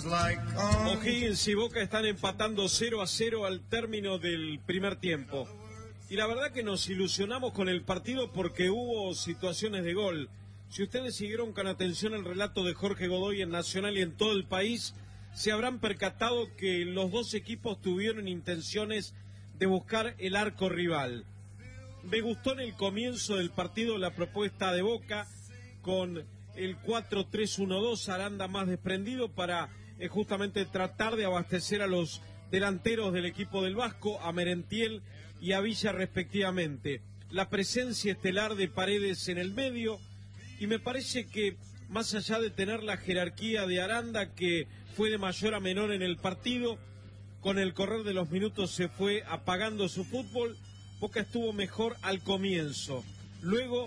O'Higgins y Boca están empatando 0-0 al término del primer tiempo. Y la verdad que nos ilusionamos con el partido porque hubo situaciones de gol. Si ustedes siguieron con atención el relato de Jorge Godoy en Nacional y en todo el país, se habrán percatado que los dos equipos tuvieron intenciones de buscar el arco rival. Me gustó en el comienzo del partido la propuesta de Boca con el 4-3-1-2, Aranda más desprendido para justamente tratar de abastecer a los delanteros del equipo del Vasco, a Merentiel y a Villa respectivamente. La presencia estelar de Paredes en el medio, y me parece que más allá de tener la jerarquía de Aranda, que fue de mayor a menor en el partido, con el correr de los minutos se fue apagando su fútbol. Boca estuvo mejor al comienzo. Luego,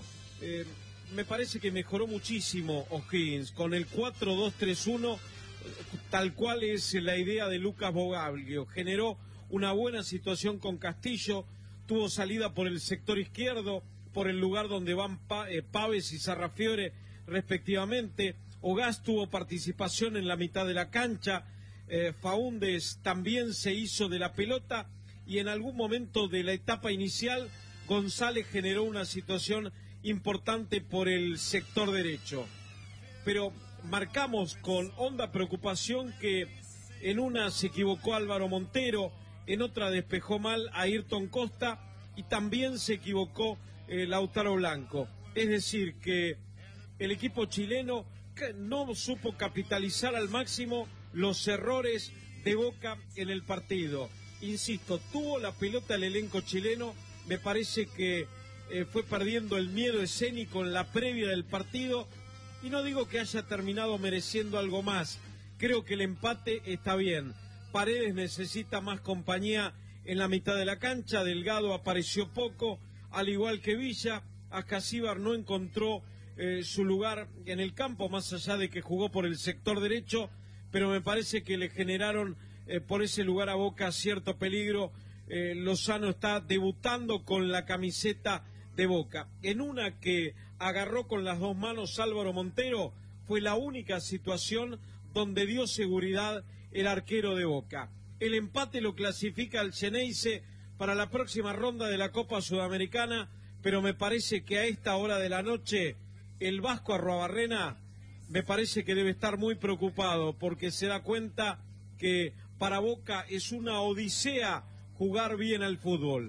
me parece que mejoró muchísimo O'Higgins, con el 4-2-3-1, tal cual es la idea de Lucas Bogaglio. Generó una buena situación con Castillo, tuvo salida por el sector izquierdo, por el lugar donde van Paves y Sarrafiore respectivamente. Ogás tuvo participación en la mitad de la cancha, Faúndez también se hizo de la pelota, y en algún momento de la etapa inicial González generó una situación importante por el sector derecho. Pero marcamos con honda preocupación que en una se equivocó Álvaro Montero, en otra despejó mal a Ayrton Costa y también se equivocó Lautaro Blanco. Es decir, que el equipo chileno no supo capitalizar al máximo los errores de Boca en el partido. Insisto, tuvo la pelota el elenco chileno, me parece que fue perdiendo el miedo escénico en la previa del partido, y no digo que haya terminado mereciendo algo más, creo que el empate está bien. Paredes necesita más compañía en la mitad de la cancha, Delgado apareció poco, al igual que Villa. Ascasíbar no encontró su lugar en el campo, más allá de que jugó por el sector derecho, pero me parece que le generaron por ese lugar a Boca cierto peligro. Lozano está debutando con la camiseta de Boca. En una que agarró con las dos manos Álvaro Montero, fue la única situación donde dio seguridad el arquero de Boca. El empate lo clasifica al Xeneize para la próxima ronda de la Copa Sudamericana, pero me parece que a esta hora de la noche el Vasco Arruabarrena me parece que debe estar muy preocupado, porque se da cuenta que para Boca es una odisea jugar bien al fútbol.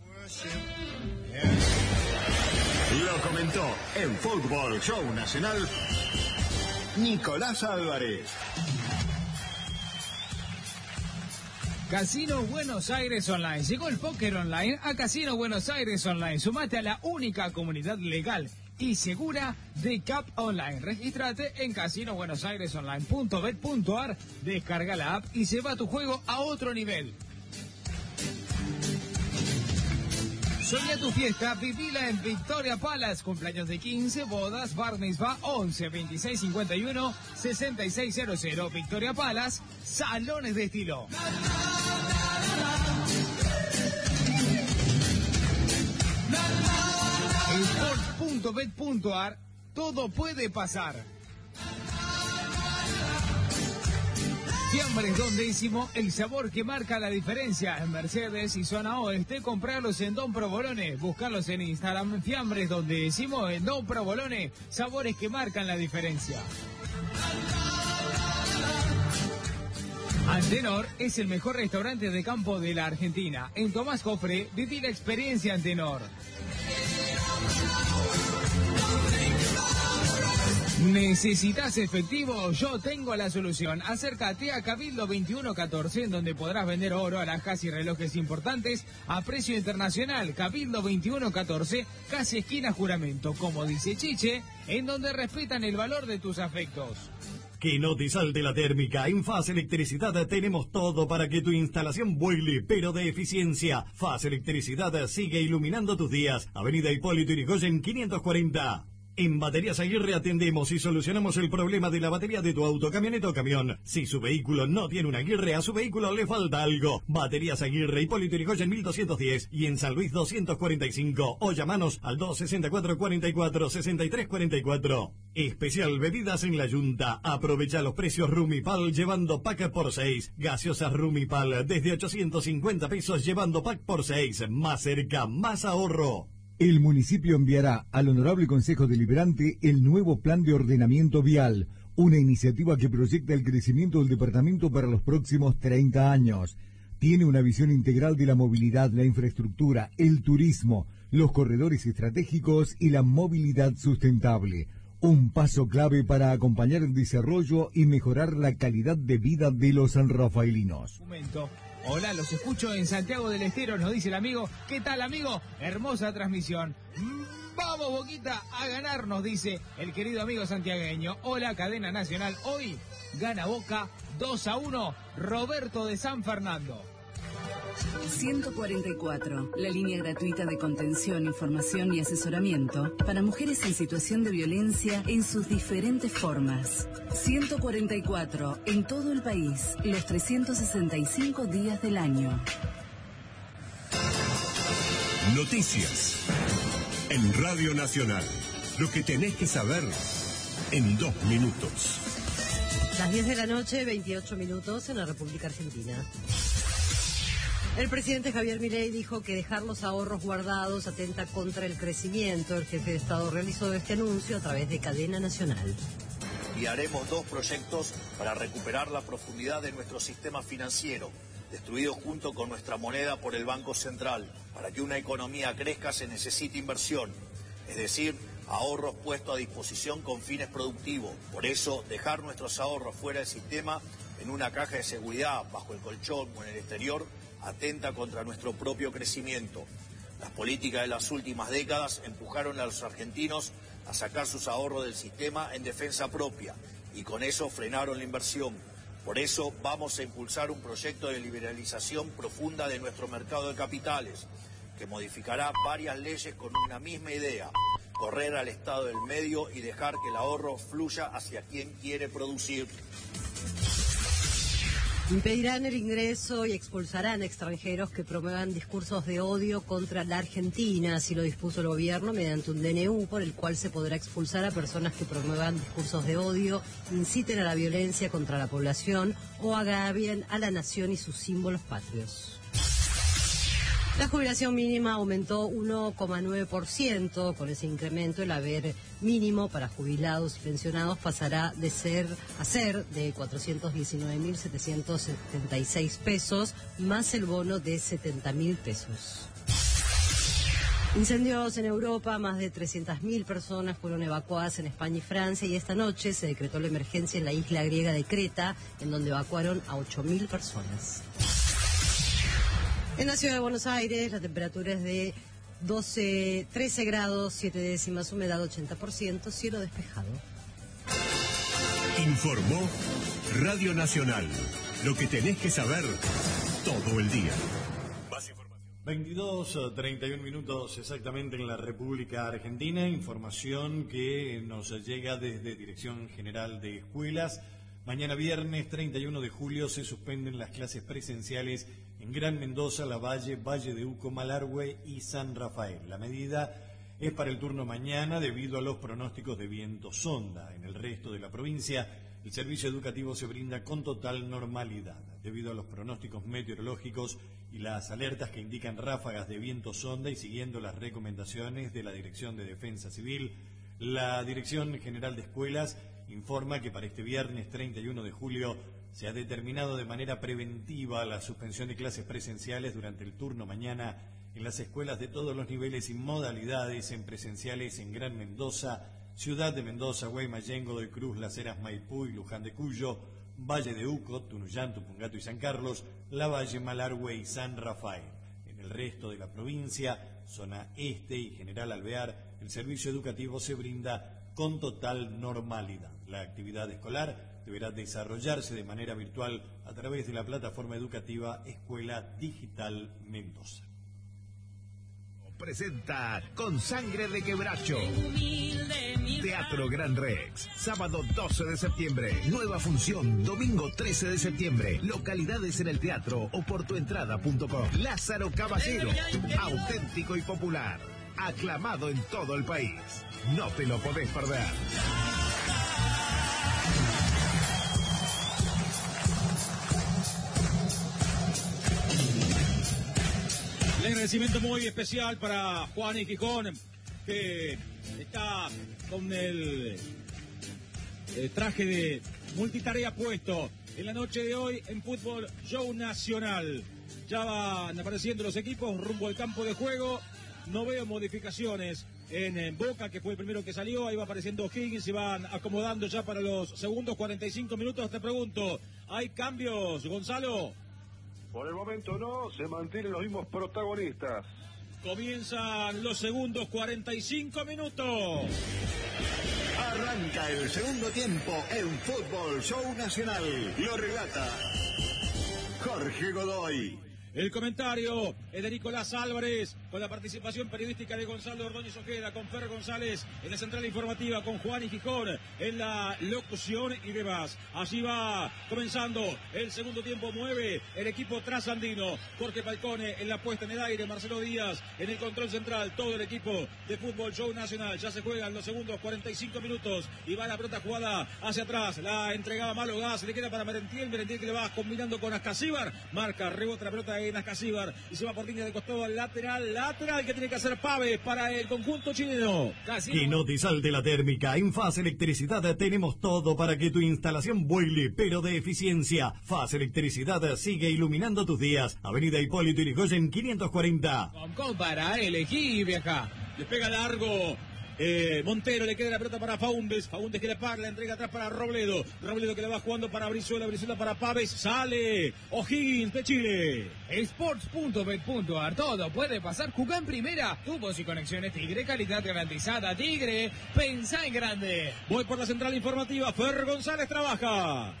Lo comentó en Fútbol Show Nacional Nicolás Álvarez. Casino Buenos Aires Online. Llegó el póker online a Casino Buenos Aires Online. Sumate a la única comunidad legal y segura de CAP Online. Regístrate en casinobuenosairesonline.bet.ar, descarga la app y lleva tu juego a otro nivel. Soñá tu fiesta, vivila en Victoria Palace. Cumpleaños de 15, bodas, bar mitzvah, 11 26 51 6600. Victoria Palace, salones de estilo. Sport.bet.ar, todo puede pasar. Fiambres Don Décimo, el sabor que marca la diferencia. En Mercedes y zona oeste, comprarlos en Don Provolone. Buscarlos en Instagram, Fiambres Don Décimo, en Don Provolone. Sabores que marcan la diferencia. Antenor es el mejor restaurante de campo de la Argentina. En Tomás Jofre, viví la experiencia Antenor. ¿Necesitas efectivo? Yo tengo la solución. Acércate a Cabildo 2114, en donde podrás vender oro, alhajas y relojes importantes a precio internacional. Cabildo 2114, casi esquina Juramento, como dice Chiche, en donde respetan el valor de tus afectos. Que no te salte la térmica. En Faz Electricidad tenemos todo para que tu instalación vuele, pero de eficiencia. Faz Electricidad sigue iluminando tus días. Avenida Hipólito Yrigoyen 540. En Baterías Aguirre atendemos y solucionamos el problema de la batería de tu auto, camioneta o camión. Si su vehículo no tiene una Aguirre, a su vehículo le falta algo. Baterías Aguirre, Hipólito Yrigoyen 1210 y en San Luis 245. O llamanos al 264-44-6344. Especial bebidas en la Yunta. Aprovecha los precios Rumipal llevando pack por 6. Gaseosas Rumipal desde 850 pesos llevando pack por 6. Más cerca, más ahorro. El municipio enviará al Honorable Consejo Deliberante el nuevo Plan de Ordenamiento Vial, una iniciativa que proyecta el crecimiento del departamento para los próximos 30 años. Tiene una visión integral de la movilidad, la infraestructura, el turismo, los corredores estratégicos y la movilidad sustentable. Un paso clave para acompañar el desarrollo y mejorar la calidad de vida de los sanrafaelinos. Hola, los escucho en Santiago del Estero, nos dice el amigo. ¿Qué tal, amigo? Hermosa transmisión. Vamos, Boquita, a ganar, nos dice el querido amigo santiagueño. Hola, cadena nacional. Hoy gana Boca 2-1, Roberto de San Fernando. 144, la línea gratuita de contención, información y asesoramiento para mujeres en situación de violencia en sus diferentes formas. 144, en todo el país, los 365 días del año. Noticias en Radio Nacional. Lo que tenés que saber en 2 minutos. Las 10 de la noche, 28 minutos en la República Argentina. El presidente Javier Milei dijo que dejar los ahorros guardados atenta contra el crecimiento. El jefe de Estado realizó este anuncio a través de cadena nacional. Y haremos 2 proyectos para recuperar la profundidad de nuestro sistema financiero, destruido junto con nuestra moneda por el Banco Central. Para que una economía crezca se necesita inversión, es decir, ahorros puestos a disposición con fines productivos. Por eso, dejar nuestros ahorros fuera del sistema, en una caja de seguridad, bajo el colchón o en el exterior, atenta contra nuestro propio crecimiento. Las políticas de las últimas décadas empujaron a los argentinos a sacar sus ahorros del sistema en defensa propia y con eso frenaron la inversión. Por eso vamos a impulsar un proyecto de liberalización profunda de nuestro mercado de capitales, que modificará varias leyes con una misma idea: correr al Estado del medio y dejar que el ahorro fluya hacia quien quiere producir. Impedirán el ingreso y expulsarán extranjeros que promuevan discursos de odio contra la Argentina. Así lo dispuso el gobierno mediante un DNU por el cual se podrá expulsar a personas que promuevan discursos de odio, inciten a la violencia contra la población o agravien a la nación y sus símbolos patrios. La jubilación mínima aumentó 1,9%. Con ese incremento, el haber mínimo para jubilados y pensionados pasará a ser de 419.776 pesos, más el bono de 70.000 pesos. Incendios en Europa, más de 300.000 personas fueron evacuadas en España y Francia, y esta noche se decretó la emergencia en la isla griega de Creta, en donde evacuaron a 8.000 personas. En la ciudad de Buenos Aires, la temperatura es de 13 grados, 7 décimas, humedad 80%, cielo despejado. Informó Radio Nacional. Lo que tenés que saber todo el día. Más información. 22:31 minutos exactamente en la República Argentina. Información que nos llega desde Dirección General de Escuelas. Mañana viernes 31 de julio se suspenden las clases presenciales en Gran Mendoza, La Valle, Valle de Uco, Malargüe y San Rafael. La medida es para el turno mañana debido a los pronósticos de viento sonda. En el resto de la provincia, el servicio educativo se brinda con total normalidad. Debido a los pronósticos meteorológicos y las alertas que indican ráfagas de viento sonda y siguiendo las recomendaciones de la Dirección de Defensa Civil, la Dirección General de Escuelas informa que para este viernes 31 de julio se ha determinado de manera preventiva la suspensión de clases presenciales durante el turno mañana en las escuelas de todos los niveles y modalidades en presenciales en Gran Mendoza, Ciudad de Mendoza, Guaymallén, Godoy Cruz, Las Heras, Maipú y Luján de Cuyo, Valle de Uco, Tunuyán, Tupungato y San Carlos, La Valle, Malargüe y San Rafael. En el resto de la provincia, zona este y General Alvear, el servicio educativo se brinda con total normalidad. La actividad escolar deberá desarrollarse de manera virtual a través de la plataforma educativa Escuela Digital Mendoza. presenta Con Sangre de Quebracho. Teatro Gran Rex, sábado 12 de septiembre. Nueva función, domingo 13 de septiembre. Localidades en el teatro o por tuentrada.com. Lázaro Caballero, auténtico y popular. Aclamado en todo el país. No te lo podés perder. El agradecimiento muy especial para Juan y Gijón, que está con el traje de multitarea puesto en la noche de hoy en Fútbol Show Nacional. Ya van apareciendo los equipos rumbo al campo de juego. No veo modificaciones en Boca, que fue el primero que salió. Ahí va apareciendo Higgins y van acomodando ya para los segundos 45 minutos. Te pregunto, ¿hay cambios, Gonzalo? Por el momento no, se mantienen los mismos protagonistas. Comienzan los segundos 45 minutos. Arranca el segundo tiempo en Fútbol Show Nacional. Lo relata Jorge Godoy. El comentario es de Nicolás Álvarez, con la participación periodística de Gonzalo Ordóñez Ojeda, con Fer González en la central informativa, con Juan y Gijón en la locución y demás. Allí va comenzando el segundo tiempo, mueve el equipo trasandino. Jorge Falcone en la puesta en el aire, Marcelo Díaz en el control central, todo el equipo de Fútbol Show Nacional. Ya se juegan los segundos 45 minutos y va la pelota jugada hacia atrás. La entregaba Malo Gas, le queda para Merentiel que le va combinando con Ascasíbar. Marca, rebota la pelota en Ascasíbar y se va por línea de costado al lateral que tiene que hacer Pave para el conjunto chileno. Que no te salte la térmica. En FAS Electricidad tenemos todo para que tu instalación vuele, pero de eficiencia. FAS Electricidad sigue iluminando tus días. Avenida Hipólito Yrigoyen 540. Con para elegir y viajar. Le pega largo Montero, le queda la pelota para Faúndez que le para, la entrega atrás para Robledo que le va jugando para Brizuela para Paves, sale O'Higgins de Chile. Sports.bet.ar, todo puede pasar. Jugá en primera, tubos y conexiones Tigre, calidad garantizada. Tigre, pensá en grande. Voy por la central informativa, Fer González trabaja.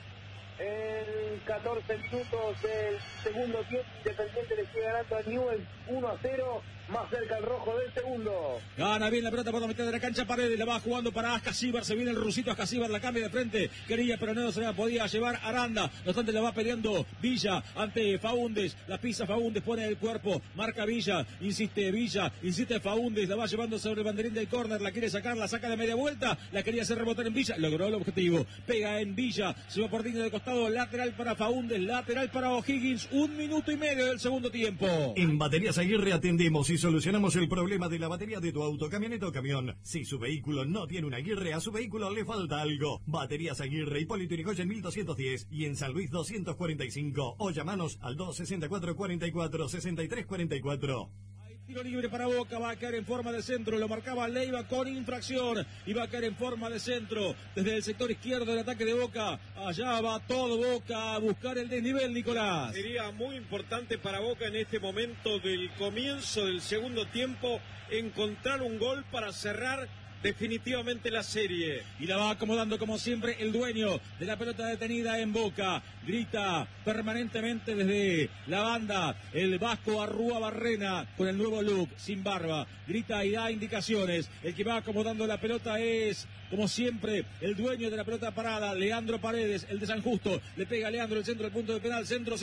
En 14 minutos del segundo tiempo, Independiente le sigue ganando a Newell's 1-0, más cerca el rojo del segundo. Gana bien la pelota por la mitad de la cancha, Paredes la va jugando para Ascasíbar, se viene el rusito Ascasíbar, la cambia de frente, quería pero no se la podía llevar Aranda, no obstante la va peleando Villa ante Faúndez, la pisa Faúndez, pone el cuerpo, marca Villa, insiste Faúndez, la va llevando sobre el banderín del córner, la quiere sacar, la saca de media vuelta, la quería hacer rebotar en Villa, logró el objetivo, pega en Villa, se va por línea de costado, lateral para Faúndez, lateral para O'Higgins, 1 minuto y medio del segundo tiempo. En Baterías Aguirre atendemos y solucionamos el problema de la batería de tu auto, camioneta o camión. Si su vehículo no tiene una Aguirre, a su vehículo le falta algo. Baterías Aguirre, Hipólito Yrigoyen 1210 y en San Luis 245. O llamanos al 264 44 63 44. Tiro libre para Boca, va a caer en forma de centro, lo marcaba Leiva con infracción y va a caer en forma de centro desde el sector izquierdo del ataque de Boca. Allá va todo Boca a buscar el desnivel, Nicolás. Sería muy importante para Boca en este momento del comienzo del segundo tiempo encontrar un gol para cerrar definitivamente la serie. Y la va acomodando como siempre el dueño de la pelota detenida en Boca. Grita permanentemente desde la banda el vasco Arrúa Barrena con el nuevo look, sin barba. Grita y da indicaciones. El que va acomodando la pelota es, como siempre, el dueño de la pelota parada, Leandro Paredes, el de San Justo. Le pega a Leandro el centro del punto de penal. Centro.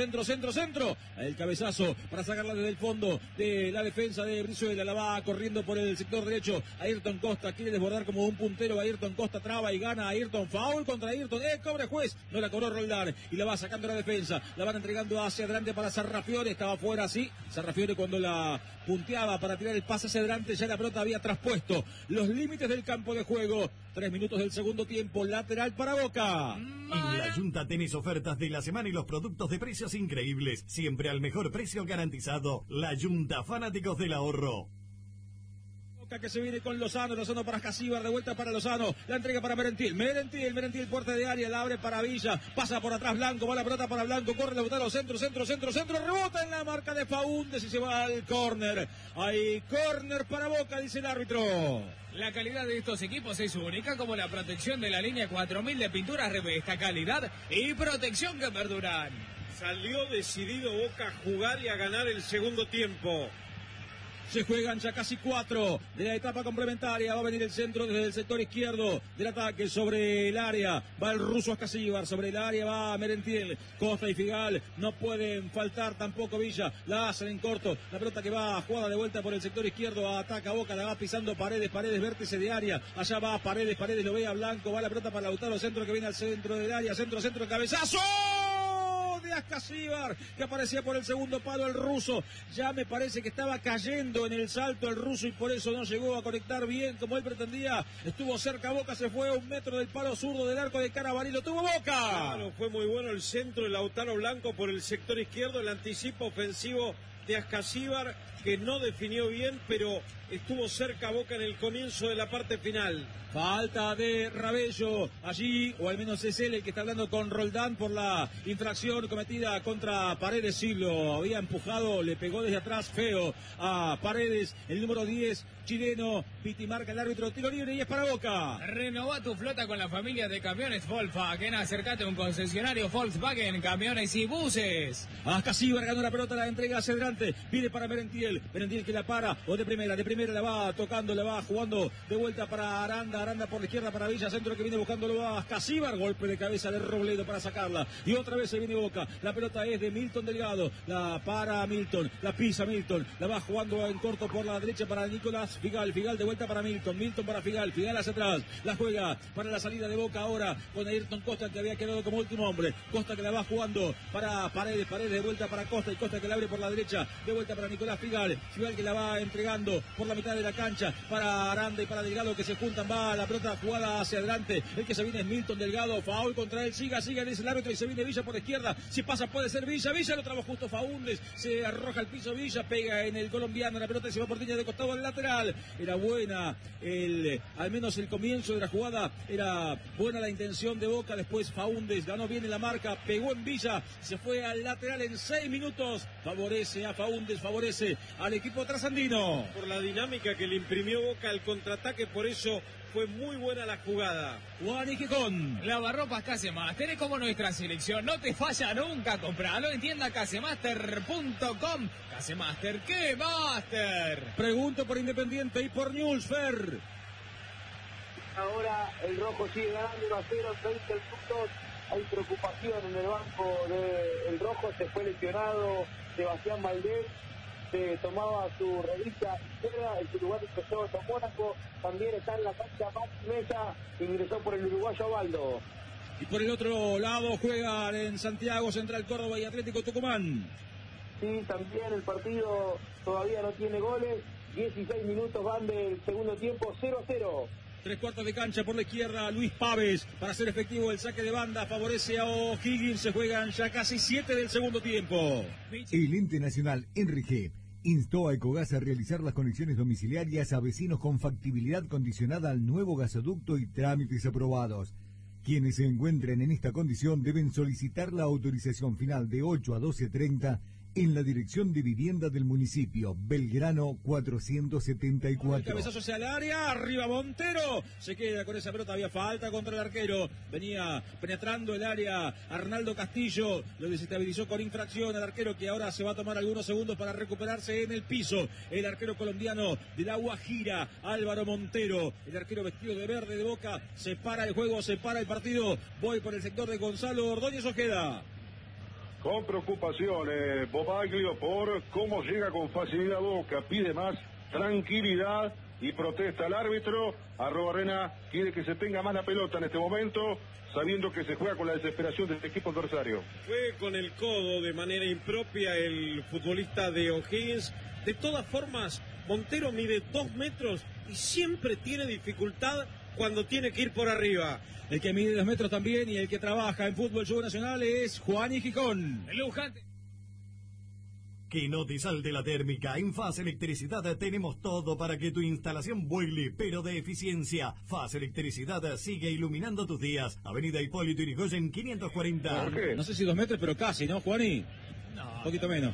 El cabezazo para sacarla desde el fondo de la defensa de Brizuela. La va corriendo por el sector derecho. Ayrton Costa quiere desbordar como un puntero. Ayrton Costa traba y gana Ayrton. Foul contra Ayrton. Cobre juez. No la cobró Roldán. Y la va sacando la defensa. La van entregando hacia adelante para Sarrafiore. Estaba fuera, sí. Sarrafiore cuando la punteaba para tirar el pase hacia adelante. Ya la pelota había traspuesto los límites del campo de juego. 3 minutos del segundo tiempo. Lateral para Boca. En la Junta tenés ofertas de la semana y los productos de precios increíbles. Siempre al mejor precio garantizado. La Junta, fanáticos del ahorro. Que se viene con Lozano para Ascasíbar, de vuelta para Lozano, la entrega para Merentiel, puerta de área, la abre para Villa, pasa por atrás Blanco, va la pelota para Blanco, corre la pelota, centro, rebota en la marca de Faúndez y se va al córner. Hay córner para Boca, dice el árbitro. La calidad de estos equipos es única, como la protección de la línea 4000 de pinturas Revesta, calidad y protección que perduran. Salió decidido Boca a jugar y a ganar el segundo tiempo. Se juegan ya casi 4 de la etapa complementaria. Va a venir el centro desde el sector izquierdo del ataque sobre el área. Va el ruso Ascasíbar. Sobre el área va Merentiel. Costa y Figal. No pueden faltar tampoco Villa. La hacen en corto. La pelota que va jugada de vuelta por el sector izquierdo. Ataca Boca. La va pisando Paredes. Paredes, vértice de área. Allá va Paredes. Paredes lo ve a Blanco. Va la pelota para Lautaro. Centro que viene al centro del área. Centro, cabezazo de Ascasíbar, que aparecía por el segundo palo el ruso. Ya me parece que estaba cayendo en el salto el ruso y por eso no llegó a conectar bien como él pretendía. Estuvo cerca Boca, se fue a 1 metro del palo zurdo del arco de Carabalí. Lo tuvo Boca. Claro, fue muy bueno el centro de Lautaro Blanco por el sector izquierdo, el anticipo ofensivo de Ascasíbar, que no definió bien, pero estuvo cerca Boca en el comienzo de la parte final. Falta de Rabello allí, o al menos es él el que está hablando con Roldán por la infracción cometida contra Paredes. Sí, lo había empujado, le pegó desde atrás feo a Paredes, el número 10 chileno. Piti marca el árbitro, tiro libre y es para Boca. Renová tu flota con la familia de camiones Volkswagen. Acércate a un concesionario Volkswagen, camiones y buses. Ascasíbar ganó la pelota, la entrega hacia adelante, pide para Merentiel que la para, o de primera la va tocando, la va jugando de vuelta para Aranda por la izquierda para Villa, centro que viene buscándolo a Ascasíbar, golpe de cabeza de Robledo para sacarla, y otra vez se viene Boca, la pelota es de Milton Delgado, la para Milton, la pisa Milton, la va jugando en corto por la derecha para Nicolás Figal de vuelta para Milton para Figal hacia atrás, la juega para la salida de Boca ahora con Ayrton Costa, que había quedado como último hombre, Costa que la va jugando para Paredes de vuelta para Costa, y Costa que la abre por la derecha, de vuelta para Nicolás Figal que la va entregando por la mitad de la cancha para Aranda y para Delgado, que se juntan, va la pelota jugada hacia adelante, el que se viene es Milton Delgado, faul contra él, sigue dice el árbitro, y se viene Villa por la izquierda, si pasa puede ser Villa lo trabó justo Faúndez, se arroja al piso Villa, pega en el colombiano, la pelota se va por línea de costado al lateral, era buena al menos el comienzo de la jugada, era buena la intención de Boca, después Faúndez ganó bien en la marca, pegó en Villa, se fue al lateral en 6 minutos, favorece a Faúndez, favorece al equipo trasandino. Por la dinámica que le imprimió Boca al contraataque, por eso fue muy buena la jugada. Juan y Gijón. Lavarropas Casemaster es como nuestra selección, no te falla nunca, compralo en tienda casemaster.com. Casemaster, ¿qué master? Pregunto por Independiente y por Newsfer. Ahora el rojo sigue ganando 1-0, 30 minutos. Hay preocupación en el banco del rojo, se fue lesionado Sebastián Valdés. Se tomaba su revista izquierda, en su lugar ingresó a Mónaco, también está en la cancha Max Mesa, ingresó por el uruguayo Baldo. Y por el otro lado juegan en Santiago, Central Córdoba y Atlético Tucumán. Sí, también el partido todavía no tiene goles, 16 minutos van del segundo tiempo, 0-0. 3/4 de cancha por la izquierda, Luis Paves, para hacer efectivo el saque de banda, favorece a O'Higgins, se juegan ya casi 7 del segundo tiempo. El ente nacional Enrique instó a Ecogas a realizar las conexiones domiciliarias a vecinos con factibilidad condicionada al nuevo gasoducto y trámites aprobados. Quienes se encuentren en esta condición deben solicitar la autorización final de 8 a 12:30 en la Dirección de Vivienda del municipio, Belgrano 474. El cabezazo hacia el área, arriba Montero, se queda con esa pelota, había falta contra el arquero, venía penetrando el área Arnaldo Castillo, lo desestabilizó con infracción al arquero, que ahora se va a tomar algunos segundos para recuperarse en el piso, el arquero colombiano de la Guajira, Álvaro Montero, el arquero vestido de verde de Boca, se para el juego, se para el partido, voy por el sector de Gonzalo Ordóñez Ojeda. Con preocupación, Bobaglio, por cómo llega con facilidad Boca, pide más tranquilidad y protesta al árbitro. Arrobarrena quiere que se tenga más la pelota en este momento, sabiendo que se juega con la desesperación del equipo adversario. Fue con el codo de manera impropia el futbolista de O'Higgins. De todas formas, Montero mide 2 metros y siempre tiene dificultad cuando tiene que ir por arriba. El que mide 2 metros también y el que trabaja en Fútbol Show Nacional es Juan y Gijón. El Lujante. Que no te salte la térmica. En FAS Electricidad tenemos todo para que tu instalación vuele, pero de eficiencia. FAS Electricidad sigue iluminando tus días. Avenida Hipólito Yrigoyen 540. ¿Por qué? No sé si 2 metros, pero casi, ¿no, Juani? No, un poquito menos.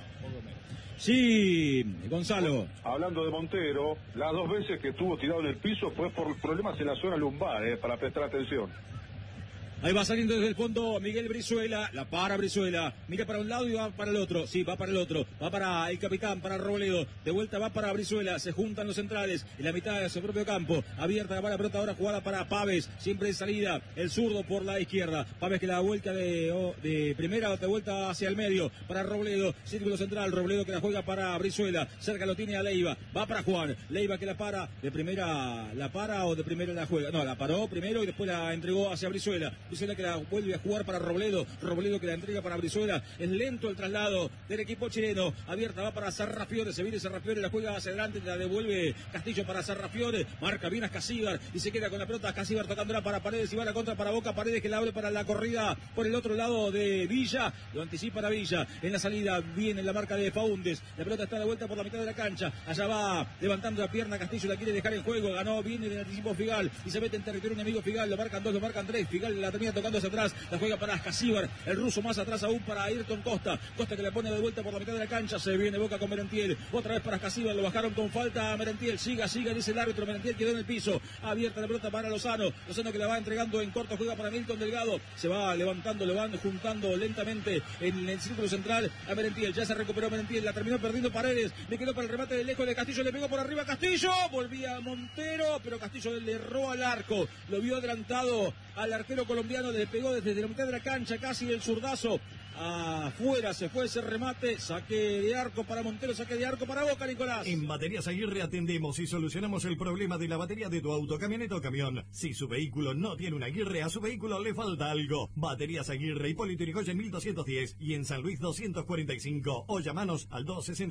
Sí, Gonzalo. Hablando de Montero, las 2 veces que estuvo tirado en el piso fue por problemas en la zona lumbar, para prestar atención. Ahí va saliendo desde el fondo Miguel Brizuela, la para Brizuela, mira para un lado y va para el otro, sí, va para el otro, va para el capitán, para Robledo, de vuelta va para Brizuela, se juntan los centrales, en la mitad de su propio campo, abierta la pelota ahora jugada para Paves, siempre de salida, el zurdo por la izquierda, Paves que la vuelta de primera, de vuelta hacia el medio, para Robledo, círculo central, Robledo que la juega para Brizuela, cerca lo tiene a Leiva, va para Juan, Leiva que la para, de primera la para o de primera la juega, no, la paró primero y después la entregó hacia Brizuela, Brizuela que la vuelve a jugar para Robledo, Robledo que la entrega para Brizuela, es lento el traslado del equipo chileno, abierta va para Sarrafiore, se viene Sarrafiore, la juega hacia adelante, la devuelve Castillo para Sarrafiore, marca bien a Casíbar y se queda con la pelota, Casíbar tocándola para Paredes y va a la contra para Boca, Paredes que la abre para la corrida por el otro lado de Villa, lo anticipa la Villa, en la salida viene la marca de Faúndez, la pelota está de vuelta por la mitad de la cancha, allá va levantando la pierna Castillo, la quiere dejar en juego, ganó, viene del anticipo Figal y se mete en territorio enemigo Figal, lo marcan dos, lo marcan tres, Figal la termina tocando hacia atrás, la juega para Casíbar, el ruso más atrás aún para Ayrton Costa, Costa que le pone de vuelta por la mitad de la cancha, se viene Boca con Merentiel, otra vez para Casíbar, lo bajaron con falta a Merentiel, siga, dice el árbitro, Merentiel quedó en el piso, abierta la pelota para Lozano que la va entregando en corto, juega para Milton Delgado, se va levantando, lo van juntando lentamente en el círculo central a Merentiel, ya se recuperó Merentiel, la terminó perdiendo Paredes, le quedó para el remate de lejos de Castillo, le pegó por arriba Castillo, volvía a Montero, pero Castillo le erró al arco, lo vio adelantado al arquero colombiano, le pegó desde la mitad de la cancha, casi el zurdazo, afuera se fue ese remate, saque de arco para Montero, saque de arco para Boca, Nicolás. En Baterías Aguirre atendemos y solucionamos el problema de la batería de tu auto, camioneta o camión. Si su vehículo no tiene una Aguirre, a su vehículo le falta algo. Baterías Aguirre, Hipólito Yrigoyen 1210 y en San Luis 245. O llamanos al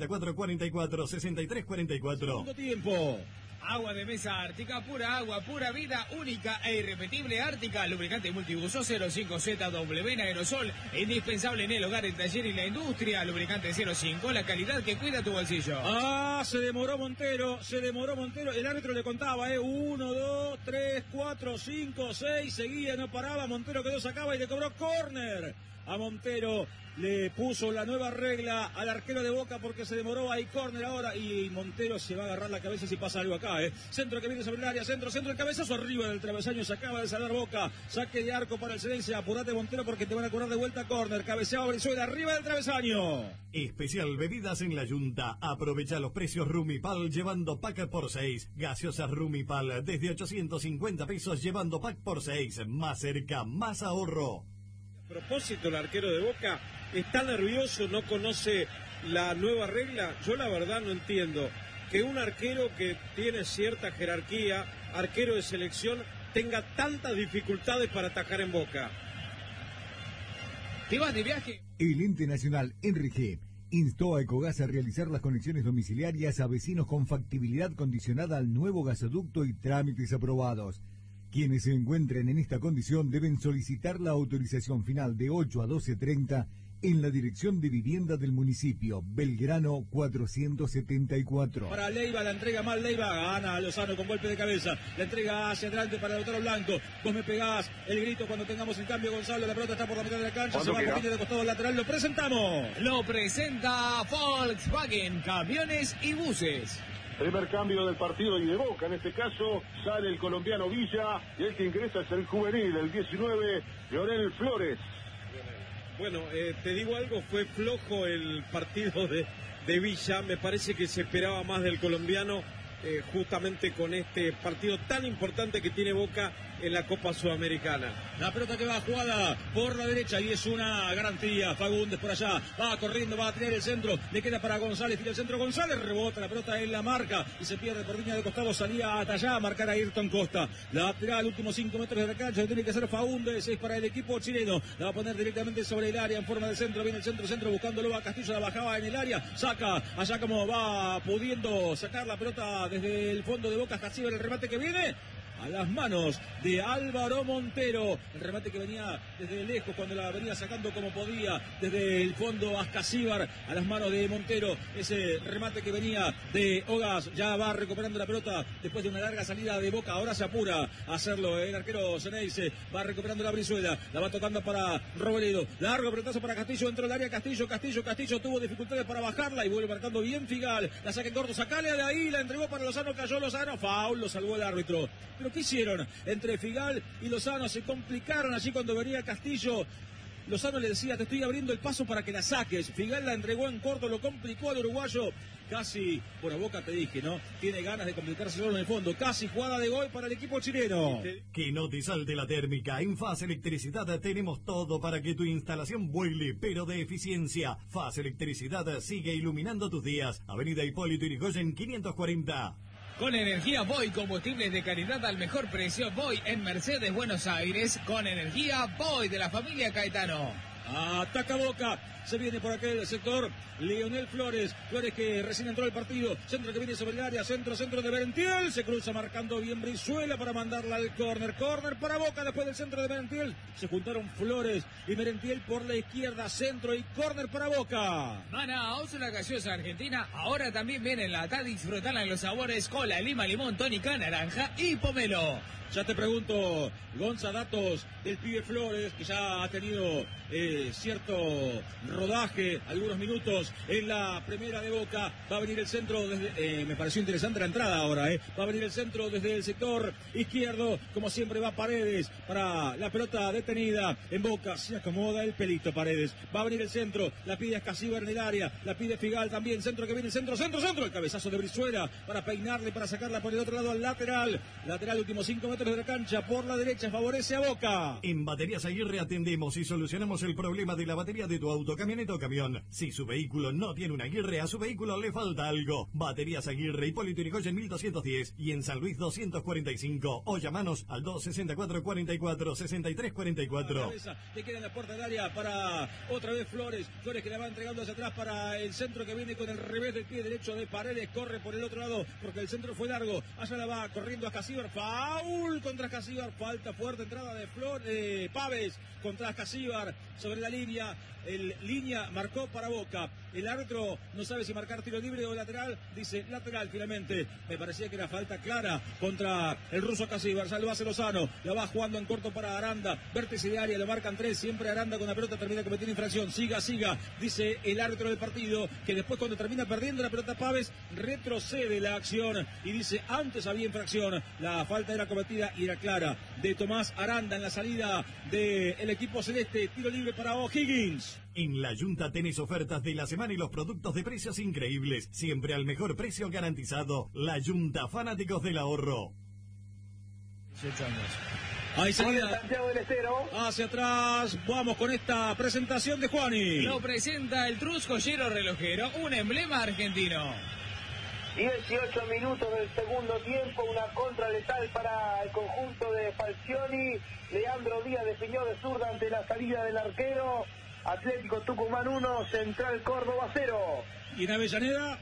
264-44-6344. Segundo tiempo. Agua de mesa Ártica, pura agua, pura vida, única e irrepetible Ártica, lubricante multiuso 05ZW en aerosol, indispensable en el hogar, el taller y la industria, lubricante 05, la calidad que cuida tu bolsillo. Se demoró Montero, el árbitro le contaba, 1, 2, 3, 4, 5, 6, seguía, no paraba, Montero quedó, sacaba y le cobró córner. A Montero le puso la nueva regla al arquero de Boca porque se demoró, hay córner ahora y Montero se va a agarrar la cabeza si pasa algo acá, Centro que viene sobre el área, centro, el cabezazo arriba del travesaño, se acaba de salir Boca, saque de arco para el Cedense, apurate Montero porque te van a cobrar de vuelta córner, cabeceaba Brizuela arriba del travesaño. Especial bebidas en la Yunta, aprovecha los precios Rumipal llevando pack por 6, gaseosas Rumipal desde 850 pesos llevando pack por 6, más cerca, más ahorro. A propósito, el arquero de Boca está nervioso, no conoce la nueva regla. Yo la verdad no entiendo que un arquero que tiene cierta jerarquía, arquero de selección, tenga tantas dificultades para atajar en Boca. ¿Te vas de viaje? El ente nacional Enrique instó a Ecogas a realizar las conexiones domiciliarias a vecinos con factibilidad condicionada al nuevo gasoducto y trámites aprobados. Quienes se encuentren en esta condición deben solicitar la autorización final de 8 a 12:30 en la Dirección de Vivienda del municipio, Belgrano 474. Para Leiva, la entrega mal Leiva, gana Lozano con golpe de cabeza, la entrega hacia adelante para Lautaro Blanco, vos me pegás el grito cuando tengamos el cambio, Gonzalo, la pelota está por la mitad de la cancha, se va a poquito de costado lateral, lo presentamos. Lo presenta Volkswagen, camiones y buses. Primer cambio del partido y de Boca, en este caso sale el colombiano Villa y el que ingresa es el juvenil, el 19, Leonel Flores. Bueno, te digo algo, fue flojo el partido de Villa, me parece que se esperaba más del colombiano justamente con este partido tan importante que tiene Boca en la Copa Sudamericana. La pelota que va jugada por la derecha y es una garantía. Fagundes por allá, va corriendo, va a tener el centro, le queda para González, tira el centro González, rebota la pelota en la marca y se pierde por línea de costado, salía allá a marcar a Ayrton Costa. Lateral, últimos 5 metros de la cancha, tiene que ser Fagundes, es para el equipo chileno, la va a poner directamente sobre el área en forma de centro, viene el centro buscándolo a Castillo, la bajaba en el área, saca allá como va pudiendo sacar la pelota desde el fondo de Boca, Castillo, el remate que viene a las manos de Álvaro Montero, el remate que venía desde lejos cuando la venía sacando como podía desde el fondo Ascasíbar, a las manos de Montero, ese remate que venía de Ogas, ya va recuperando la pelota después de una larga salida de Boca, ahora se apura a hacerlo el arquero Ceneice, va recuperando la Brizuela, la va tocando para Robledo, largo pelotazo para Castillo, dentro del área, Castillo tuvo dificultades para bajarla y vuelve marcando bien Figal, la saca en corto, sacale de ahí, la entregó para Lozano, cayó Lozano, foul, lo salvó el árbitro. Pero ¿qué hicieron? Entre Figal y Lozano se complicaron allí cuando venía Castillo. Lozano le decía, te estoy abriendo el paso para que la saques. Figal la entregó en corto, lo complicó al uruguayo. Casi, bueno, Boca te dije, ¿no? Tiene ganas de complicarse solo en el fondo. Casi jugada de gol para el equipo chileno. Que no te salte la térmica. En FAS Electricidad tenemos todo para que tu instalación vuele, pero de eficiencia. FAS Electricidad sigue iluminando tus días. Avenida Hipólito Yrigoyen 540. Con energía Voy, combustibles de calidad al mejor precio. Voy en Mercedes, Buenos Aires. Con energía Voy de la familia Caetano. Ataca Boca, se viene por aquel sector Leonel Flores, Flores que recién entró al partido, centro que viene sobre el área, centro de Merentiel, se cruza marcando bien Brizuela para mandarla al córner para Boca después del centro de Merentiel, se juntaron Flores y Merentiel por la izquierda, centro y córner para Boca. Manaos, la gaseosa argentina, ahora también viene en lata, disfrutarla en los sabores cola, lima, limón, tónica, naranja y pomelo. Ya te pregunto, Gonza, datos del pibe Flores, que ya ha tenido cierto rodaje, algunos minutos en la primera de Boca. Va a venir el centro desde, me pareció interesante la entrada ahora, va a venir el centro desde el sector izquierdo, como siempre va Paredes para la pelota detenida en Boca, se acomoda el pelito Paredes, va a venir el centro, la pide Escasíbar en el área, la pide Figal también, centro que viene, centro, el cabezazo de Brizuela para peinarle, para sacarla por el otro lado al lateral, últimos 5 metros de la cancha, por la derecha, favorece a Boca. En Baterías Aguirre atendemos y solucionamos el problema de la batería de tu auto, camioneta o camión. Si su vehículo no tiene una Aguirre, a su vehículo le falta algo. Baterías Aguirre, Hipólito Yrigoyen 1210 y en San Luis 245. O llamanos al 264-44-6344. Le queda en la puerta del área para otra vez Flores que la va entregando hacia atrás para el centro que viene con el revés del pie derecho de Paredes, corre por el otro lado porque el centro fue largo, allá la va corriendo a Escasíbar, foul contra Escasíbar, falta fuerte, entrada de Pávez contra Escasíbar sobre la línea, línea marcó para Boca, el árbitro no sabe si marcar tiro libre o lateral, dice lateral finalmente, me parecía que era falta clara contra el ruso Escasíbar, ya lo hace Lozano, la va jugando en corto para Aranda, vértice de área, le marcan 3, siempre Aranda con la pelota termina cometiendo infracción, siga, dice el árbitro del partido, que después cuando termina perdiendo la pelota Pávez, retrocede la acción y dice antes había infracción, la falta era cometida y era clara de Tomás Aranda en la salida del equipo celeste, tiro libre para O'Higgins. En La Yunta tenés ofertas de la semana y los productos de precios increíbles, siempre al mejor precio garantizado. La Yunta, fanáticos del ahorro. 18 años. Ahí salida hacia atrás, vamos con esta presentación de Juani. Lo presenta el Trus Joyero Relojero, un emblema argentino. 18 minutos del segundo tiempo, una contra letal para el conjunto de Falcioni. Leandro Díaz definió de zurda ante la salida del arquero. Atlético Tucumán 1, Central Córdoba 0. Y en Avellaneda,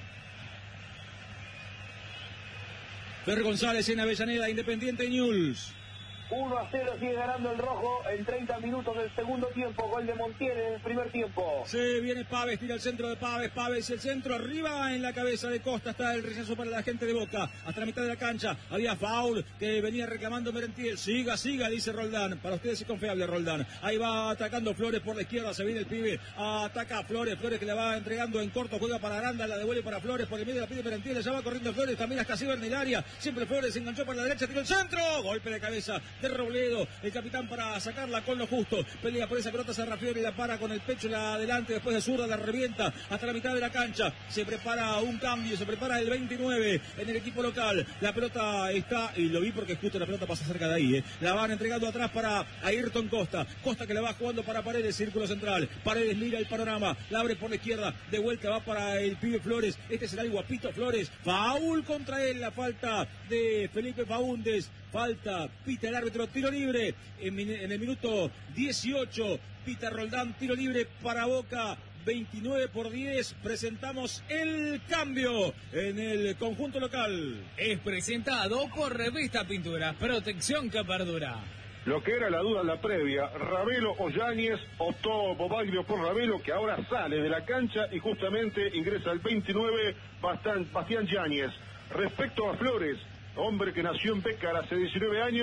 Fer González en Avellaneda, Independiente Newell's. 1-0 sigue ganando el rojo en 30 minutos del segundo tiempo. Gol de Montiel en el primer tiempo. Sí, viene Pávez, tira el centro de Pávez y el centro arriba en la cabeza de Costa. Está el rechazo para la gente de Boca. Hasta la mitad de la cancha había foul que venía reclamando Merentiel. Siga, dice Roldán. Para ustedes es confiable Roldán. Ahí va atacando Flores por la izquierda. Se viene el pibe. Ataca a Flores que le va entregando en corto. Juega para Aranda, la devuelve para Flores. Por el medio la pide Merentiel. Ya va corriendo Flores. También Escasíbar en el área. Siempre Flores se enganchó para la derecha. Tiró el centro. Golpe de cabeza de Robledo, el capitán para sacarla con lo justo, pelea por esa pelota, Sarrafiori la para con el pecho la adelante, después de zurda la revienta hasta la mitad de la cancha, se prepara un cambio, se prepara el 29 en el equipo local, la pelota está, y lo vi porque justo la pelota pasa cerca de ahí, la van entregando atrás para Ayrton Costa que la va jugando para Paredes, círculo central, Paredes mira el panorama, la abre por la izquierda, de vuelta va para el pibe Flores, este será el guapito Flores, foul contra él, la falta de Felipe Faúndez, falta, pita el árbitro, tiro libre en el minuto 18, pita Roldán, tiro libre para Boca, 29-10, presentamos el cambio en el conjunto local. Es presentado por Revista Pintura, protección que perdura. Lo que era la duda en la previa, Ravelo o Yáñez, optó Bobaglio por Ravelo, que ahora sale de la cancha y justamente ingresa al 29 Bastián Yáñez. Respecto a Flores, hombre que nació en Pécar hace 19 años,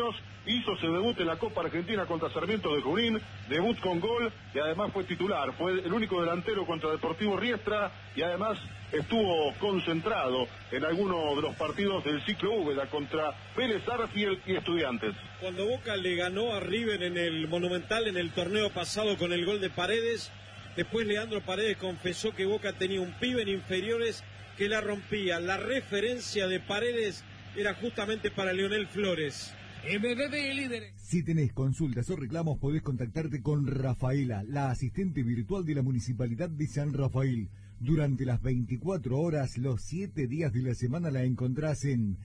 hizo su debut en la Copa Argentina contra Sarmiento de Junín, debut con gol y además fue titular, fue el único delantero contra Deportivo Riestra y además estuvo concentrado en alguno de los partidos del ciclo Úbeda contra Vélez Sarsfield y Estudiantes. Cuando Boca le ganó a River en el Monumental en el torneo pasado con el gol de Paredes, después Leandro Paredes confesó que Boca tenía un pibe en inferiores que la rompía. La referencia de Paredes era justamente para Leonel Flores. MBB líderes. Si tenés consultas o reclamos, podés contactarte con Rafaela, la asistente virtual de la Municipalidad de San Rafael. Durante las 24 horas, los 7 días de la semana la encontrás en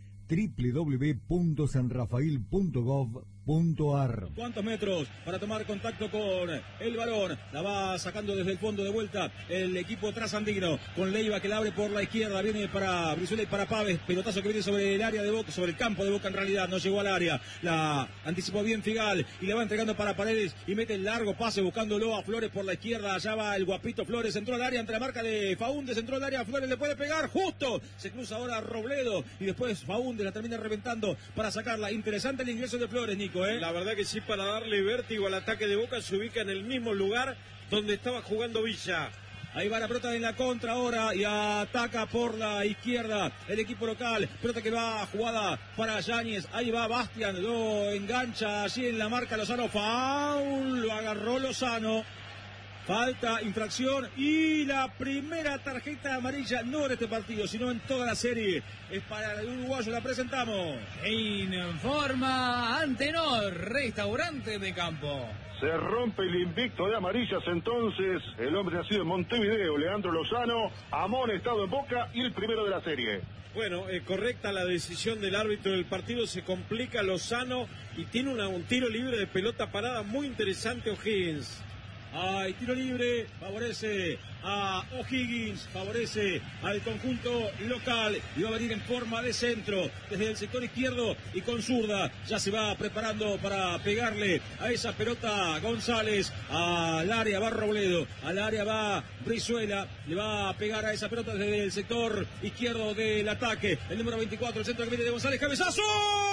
www.sanrafael.gov.ar. ¿Cuántos metros para tomar contacto con el balón? La va sacando desde el fondo de vuelta el equipo trasandino con Leiva que la abre por la izquierda, viene para Brizuela y para Paves, pelotazo que viene sobre el área de Boca, sobre el campo de Boca en realidad, no llegó al área, la anticipó bien Figal y le va entregando para Paredes y mete el largo pase buscándolo a Flores por la izquierda, allá va el guapito Flores, entró al área ante la marca de Faúndez, entró al área, Flores le puede pegar, justo, se cruza ahora Robledo y después Faúndez la termina reventando para sacarla. Interesante el ingreso de Flores, Nico, ¿eh? La verdad que sí, para darle vértigo al ataque de Boca, se ubica en el mismo lugar donde estaba jugando Villa. Ahí va la pelota en la contra ahora y ataca por la izquierda el equipo local. Pelota que va jugada para Yáñez. Ahí va Bastian, lo engancha allí en la marca Lozano. Foul, lo agarró Lozano. Falta, infracción y la primera tarjeta amarilla, no en este partido, sino en toda la serie. Es para el uruguayo, la presentamos. Informa Antenor, restaurante de campo. Se rompe el invicto de amarillas entonces, el hombre nacido en Montevideo, Leandro Lozano, amonestado en Boca y el primero de la serie. Bueno, correcta la decisión del árbitro del partido, se complica Lozano y tiene un tiro libre de pelota parada muy interesante O'Higgins. Hay tiro libre, favorece a O'Higgins, favorece al conjunto local y va a venir en forma de centro desde el sector izquierdo y con zurda ya se va preparando para pegarle a esa pelota González. Al área va Robledo, al área va Brizuela, le va a pegar a esa pelota desde el sector izquierdo del ataque, el número 24, el centro que viene de González, cabezazo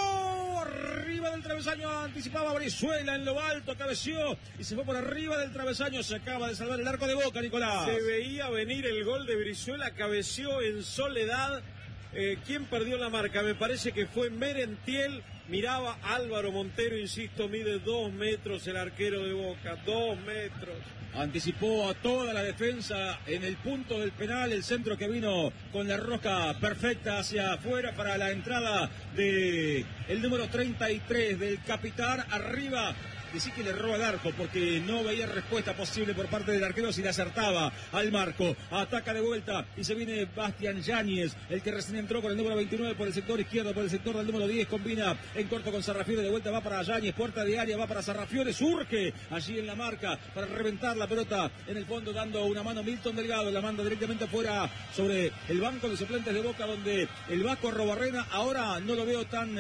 arriba del travesaño, anticipaba Brizuela en lo alto, cabeció y se fue por arriba del travesaño, se acaba de salvar el arco de Boca, Nicolás. Se veía venir el gol de Brizuela, cabeció en soledad. ¿Quién perdió la marca? Me parece que fue Merentiel. Miraba Álvaro Montero, insisto, mide 2 metros el arquero de Boca, 2 metros. Anticipó a toda la defensa en el punto del penal, el centro que vino con la rosca perfecta hacia afuera para la entrada de el número 33 del capitán, arriba. Decí que le roba el arco porque no veía respuesta posible por parte del arquero si le acertaba al marco. Ataca de vuelta y se viene Bastian Yáñez, el que recién entró con el número 29 por el sector izquierdo, por el sector del número 10, combina en corto con Sarrafiore, de vuelta va para Yáñez, puerta de área, va para Sarrafiore, surge allí en la marca para reventar la pelota en el fondo, dando una mano Milton Delgado, la manda directamente afuera sobre el banco de suplentes de Boca, donde el Vasco Arrobarrena ahora no lo veo tan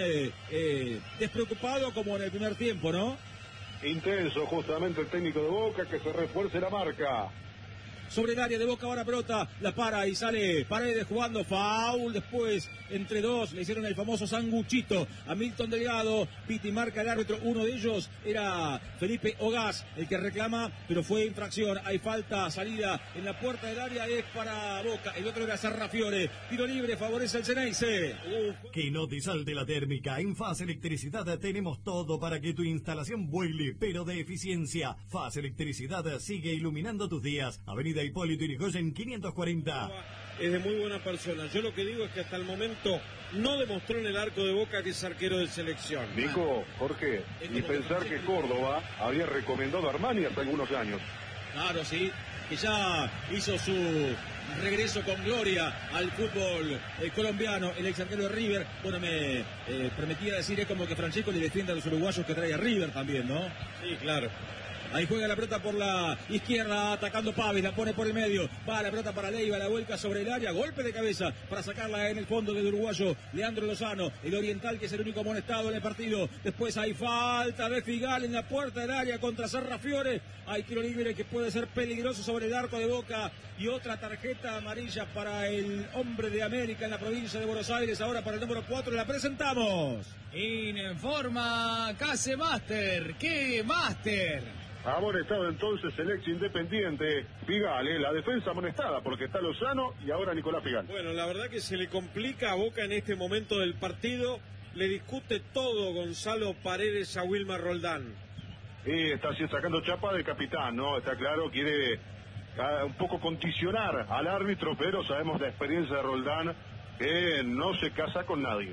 despreocupado como en el primer tiempo, ¿no? Intenso justamente el técnico de Boca, que se refuerce la marca. Sobre el área de Boca ahora pelota, la para y sale Paredes jugando, foul, después entre dos le hicieron el famoso sanguchito a Milton Delgado, piti marca el árbitro, uno de ellos era Felipe Ogaz, el que reclama, pero fue infracción, hay falta, salida en la puerta del área, es para Boca, el otro era Sarrafiore, tiro libre, favorece al Ceneice. Que no te salte la térmica, en Faz Electricidad tenemos todo para que tu instalación vuele, pero de eficiencia. Faz Electricidad sigue iluminando tus días, Avenida Hipólito Yrigoyen 540. Es de muy buena persona. Yo lo que digo es que hasta el momento no demostró en el arco de Boca que es arquero de selección. Nico, Jorge, y pensar que Córdoba había recomendado a Armani hace algunos años. Claro, sí, que ya hizo su regreso con gloria al fútbol colombiano, el ex arquero de River. Bueno, me permitía decir, es como que Francesco le defiende a los uruguayos que trae a River también, ¿no? Sí, claro. Ahí juega la pelota por la izquierda, atacando Paves, la pone por el medio, va la pelota para Leiva, la vuelca sobre el área, golpe de cabeza para sacarla en el fondo del uruguayo Leandro Lozano, el oriental que es el único amonestado en el partido. Después hay falta de Figal en la puerta del área contra Sarrafiore, hay tiro libre que puede ser peligroso sobre el arco de Boca y otra tarjeta amarilla para el hombre de América en la provincia de Buenos Aires, ahora para el número 4, la presentamos. Informa Case Master. ¡Qué Master! Amonestado entonces el ex Independiente Figal, la defensa amonestada porque está Lozano y ahora Nicolás Figal. Bueno, la verdad que se le complica a Boca en este momento del partido, le discute todo Gonzalo Paredes a Wilmar Roldán. Y está así sacando chapa de capitán, ¿no? Está claro, quiere un poco condicionar al árbitro, pero sabemos la experiencia de Roldán, que no se casa con nadie.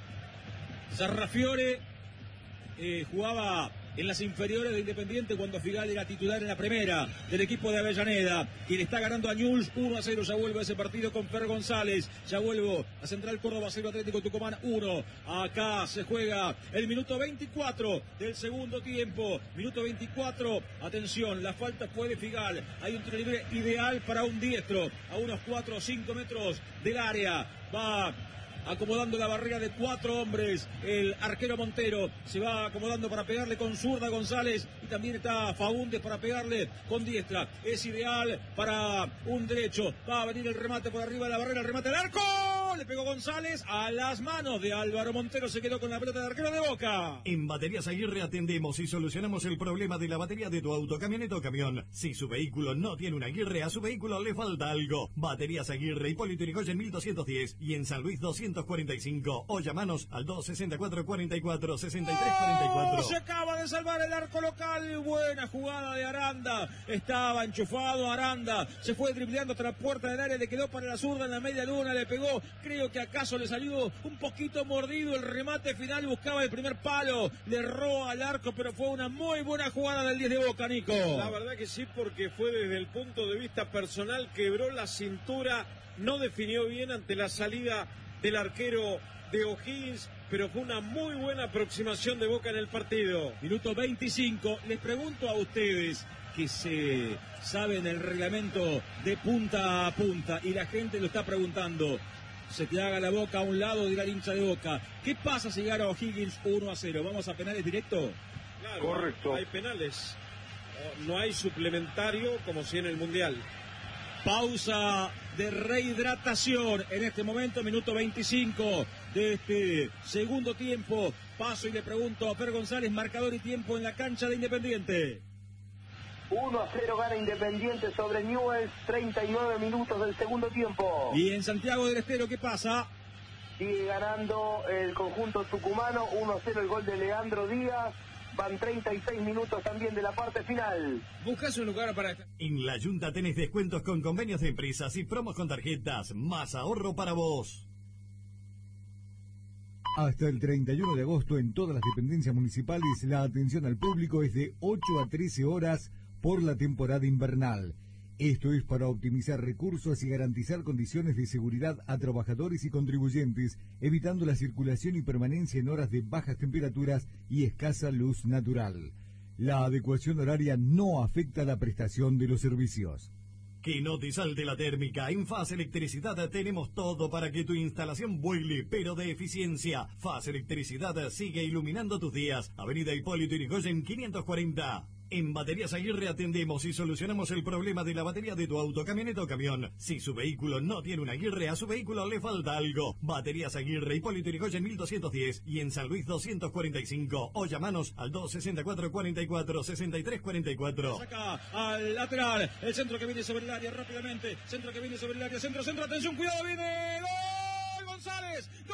Sarrafiore jugaba en las inferiores de Independiente cuando Figal era titular en la primera del equipo de Avellaneda, quien está ganando a Newell's 1-0. Ya vuelve a ese partido con Fer González, ya vuelvo a Central Córdoba 0, Atlético Tucumán 1. Acá se juega el minuto 24 del segundo tiempo, minuto 24, atención, la falta fue de Figal, hay un tiro libre ideal para un diestro, a unos 4 o 5 metros del área, va acomodando la barrera de 4 hombres, el arquero Montero se va acomodando para pegarle con zurda González y también está Faúndez para pegarle con diestra, es ideal para un derecho, va a venir el remate por arriba de la barrera, el remate al arco, le pegó González a las manos de Álvaro Montero, se quedó con la pelota de arquero de Boca. En Baterías Aguirre atendemos y solucionamos el problema de la batería de tu auto, camioneta o camión. Si su vehículo no tiene una Aguirre, a su vehículo le falta algo. Baterías Aguirre, Hipólito Yrigoyen 1210 y en San Luis 245 o llamanos al 264-44-63-44. Se acaba de salvar el arco local, buena jugada de Aranda, estaba enchufado Aranda, se fue dribleando hasta la puerta del área, le quedó para la zurda en la media luna, le pegó, creo que acaso le salió un poquito mordido el remate final, buscaba el primer palo, le erró al arco, pero fue una muy buena jugada del 10 de Boca, Nico. La verdad que sí, porque fue desde el punto de vista personal, quebró la cintura, no definió bien ante la salida del arquero de O'Higgins, pero fue una muy buena aproximación de Boca en el partido. Minuto 25, les pregunto a ustedes que se saben el reglamento de punta a punta y la gente lo está preguntando, se te haga la boca a un lado de la hincha de Boca, ¿qué pasa si gana O'Higgins 1-0? ¿Vamos a penales directo? Claro, correcto. Hay penales, no hay suplementario como si en el Mundial. Pausa de rehidratación en este momento, minuto 25 de este segundo tiempo. Paso y le pregunto a Fer González, marcador y tiempo en la cancha de Independiente. 1-0 gana Independiente sobre Newell's, 39 minutos del segundo tiempo. Y en Santiago del Estero, ¿qué pasa? Sigue ganando el conjunto tucumano, 1-0 el gol de Leandro Díaz. Van 36 minutos también de la parte final. Buscas un lugar para... En la Junta tenés descuentos con convenios de empresas y promos con tarjetas. Más ahorro para vos. Hasta el 31 de agosto en todas las dependencias municipales la atención al público es de 8 a 13 horas por la temporada invernal. Esto es para optimizar recursos y garantizar condiciones de seguridad a trabajadores y contribuyentes, evitando la circulación y permanencia en horas de bajas temperaturas y escasa luz natural. La adecuación horaria no afecta la prestación de los servicios. Que no te salte la térmica. En Faz Electricidad tenemos todo para que tu instalación vuele, pero de eficiencia. Faz Electricidad sigue iluminando tus días. Avenida Hipólito Yrigoyen 540. En Baterías Aguirre atendemos y solucionamos el problema de la batería de tu auto, camioneta o camión. Si su vehículo no tiene una Aguirre, a su vehículo le falta algo. Baterías Aguirre, Hipólito Yrigoyen 1210 y en San Luis 245. O llamanos al 264-44-63-44. Saca al lateral, el centro que viene sobre el área rápidamente. Centro que viene sobre el área, centro, atención, cuidado, viene. ¡Gol! ¡González! ¡Gol!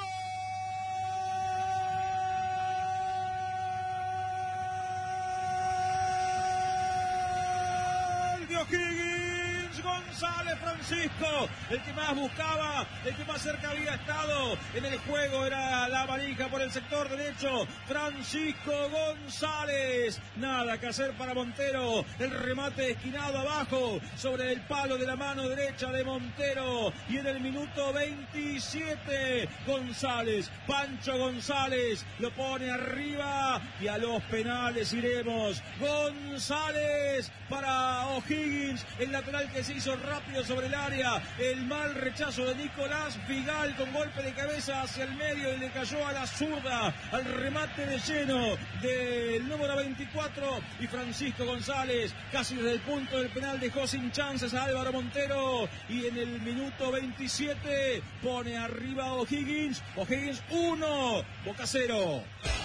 O'Higgins, González Francisco, el que más buscaba, el que más cerca había estado en el juego era la valija por el sector derecho, Francisco González, nada que hacer para Montero, el remate esquinado abajo sobre el palo de la mano derecha de Montero y en el minuto 27 González, Pancho González lo pone arriba y a los penales iremos. González para O'Higgins, el lateral que se hizo rápido sobre el área. El mal rechazo de Nicolás Figal con golpe de cabeza hacia el medio y le cayó a la zurda al remate de lleno del número 24 y Francisco González casi desde el punto del penal dejó sin chances a Álvaro Montero y en el minuto 27 pone arriba a O'Higgins 1, Boca 0.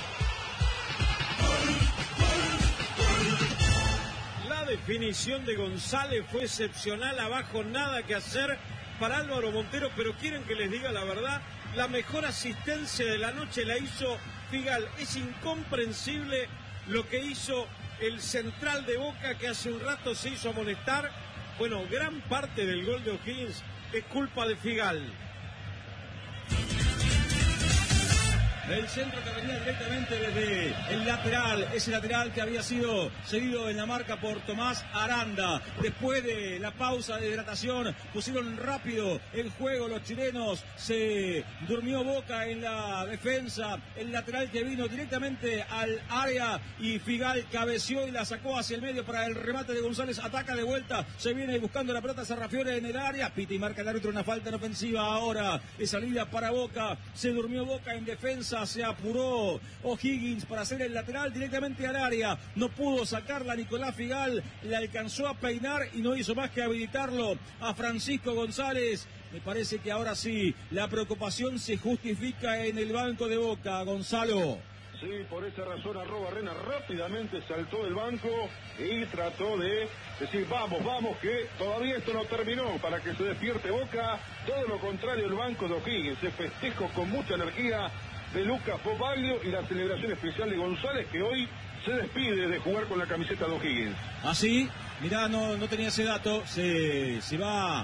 La definición de González fue excepcional, abajo nada que hacer para Álvaro Montero, pero quieren que les diga la verdad, la mejor asistencia de la noche la hizo Figal. Es incomprensible lo que hizo el central de Boca, que hace un rato se hizo amonestar. Bueno, gran parte del gol de O'Higgins es culpa de Figal. El centro que venía directamente desde el lateral, ese lateral que había sido cedido en la marca por Tomás Aranda. Después de la pausa de hidratación, pusieron rápido el juego los chilenos. Se durmió Boca en la defensa. El lateral que vino directamente al área y Figal cabeció y la sacó hacia el medio para el remate de González. Ataca de vuelta, se viene buscando la pelota Sarrafiore en el área. Pita y marca el árbitro una falta en ofensiva ahora. De salida para Boca. Se durmió Boca en defensa. Se apuró O'Higgins para hacer el lateral directamente al área. No pudo sacarla Nicolás Figal. Le alcanzó a peinar y no hizo más que habilitarlo a Francisco González. Me parece que ahora sí, la preocupación se justifica en el banco de Boca, Gonzalo. Sí, por esa razón Arrobarrena rápidamente saltó del banco y trató de decir, vamos, que todavía esto no terminó, para que se despierte Boca. Todo lo contrario, el banco de O'Higgins se festejó con mucha energía de Lucas Bobaglio y la celebración especial de González, que hoy se despide de jugar con la camiseta de O'Higgins. Así, mirá, no tenía ese dato, se va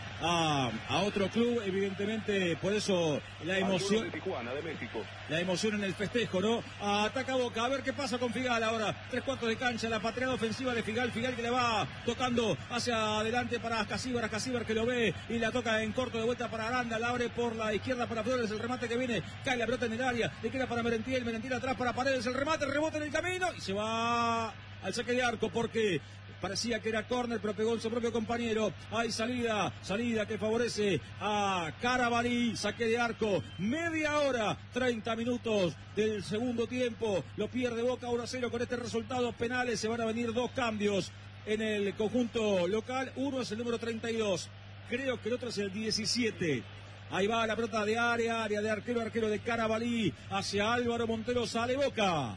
a otro club, evidentemente, por eso la emoción de Tijuana, de México. La emoción en el festejo, ¿no? Ataca Boca, a ver qué pasa con Figal ahora. 3/4 de cancha, la pateada ofensiva de Figal que le va tocando hacia adelante para Ascasíbar que lo ve y la toca en corto de vuelta para Aranda, la abre por la izquierda para Flores, el remate que viene, cae la pelota en el área, le queda para Merentiel atrás para Paredes, el remate, rebote en el camino y se va al saque de arco porque parecía que era córner, pero pegó en su propio compañero. Hay salida que favorece a Carabalí, saque de arco, media hora, 30 minutos del segundo tiempo, lo pierde Boca 1-0 con este resultado. Penales, se van a venir 2 cambios en el conjunto local, uno es el número 32, creo que el otro es el 17. Ahí va la pelota de área de arquero de Carabalí hacia Álvaro Montero, sale Boca.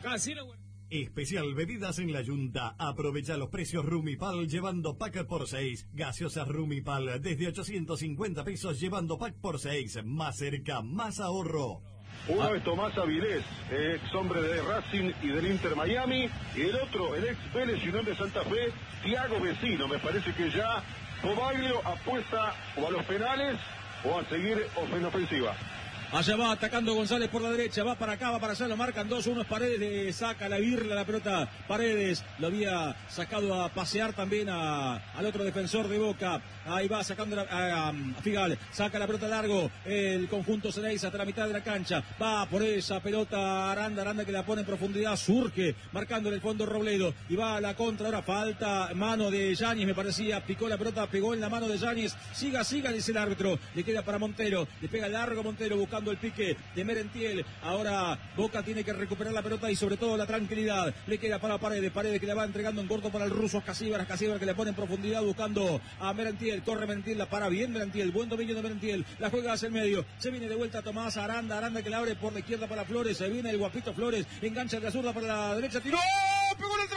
Especial bebidas en la Yunta. Aprovecha los precios Rumipal llevando pack por 6. Gaseosas Rumipal desde 850 pesos llevando pack por 6. Más cerca, más ahorro. Uno es Tomás Avilés, ex hombre de Racing y del Inter Miami. Y el otro, el ex Vélez y Unión de Santa Fe, Thiago Vecino. Me parece que ya Bobaglio apuesta o a los penales o a seguir en ofensiva. Allá va atacando González por la derecha, va para acá, va para allá, lo marcan 2-1 Paredes, le saca la birla la pelota Paredes, lo había sacado a pasear también al otro defensor de Boca. Ahí va sacando a Figal, saca la pelota largo, el conjunto Ceneice hasta la mitad de la cancha, va por esa pelota Aranda que la pone en profundidad, surge, marcando en el fondo Robledo, y va a la contra, ahora falta, mano de Yáñez me parecía, picó la pelota, pegó en la mano de Yáñez, siga, dice el árbitro, le queda para Montero, le pega largo Montero buscando el pique de Merentiel. Ahora Boca tiene que recuperar la pelota y sobre todo la tranquilidad. Le queda para Paredes que la va entregando en corto para el ruso Ascasíbar que le pone en profundidad buscando a Merentiel. Corre Merentiel, la para bien Merentiel. Buen dominio de Merentiel. La juega hacia el medio. Se viene de vuelta Tomás Aranda que la abre por la izquierda para Flores. Se viene el guapito Flores. Engancha de la zurda para la derecha. Tiró. Pegó en el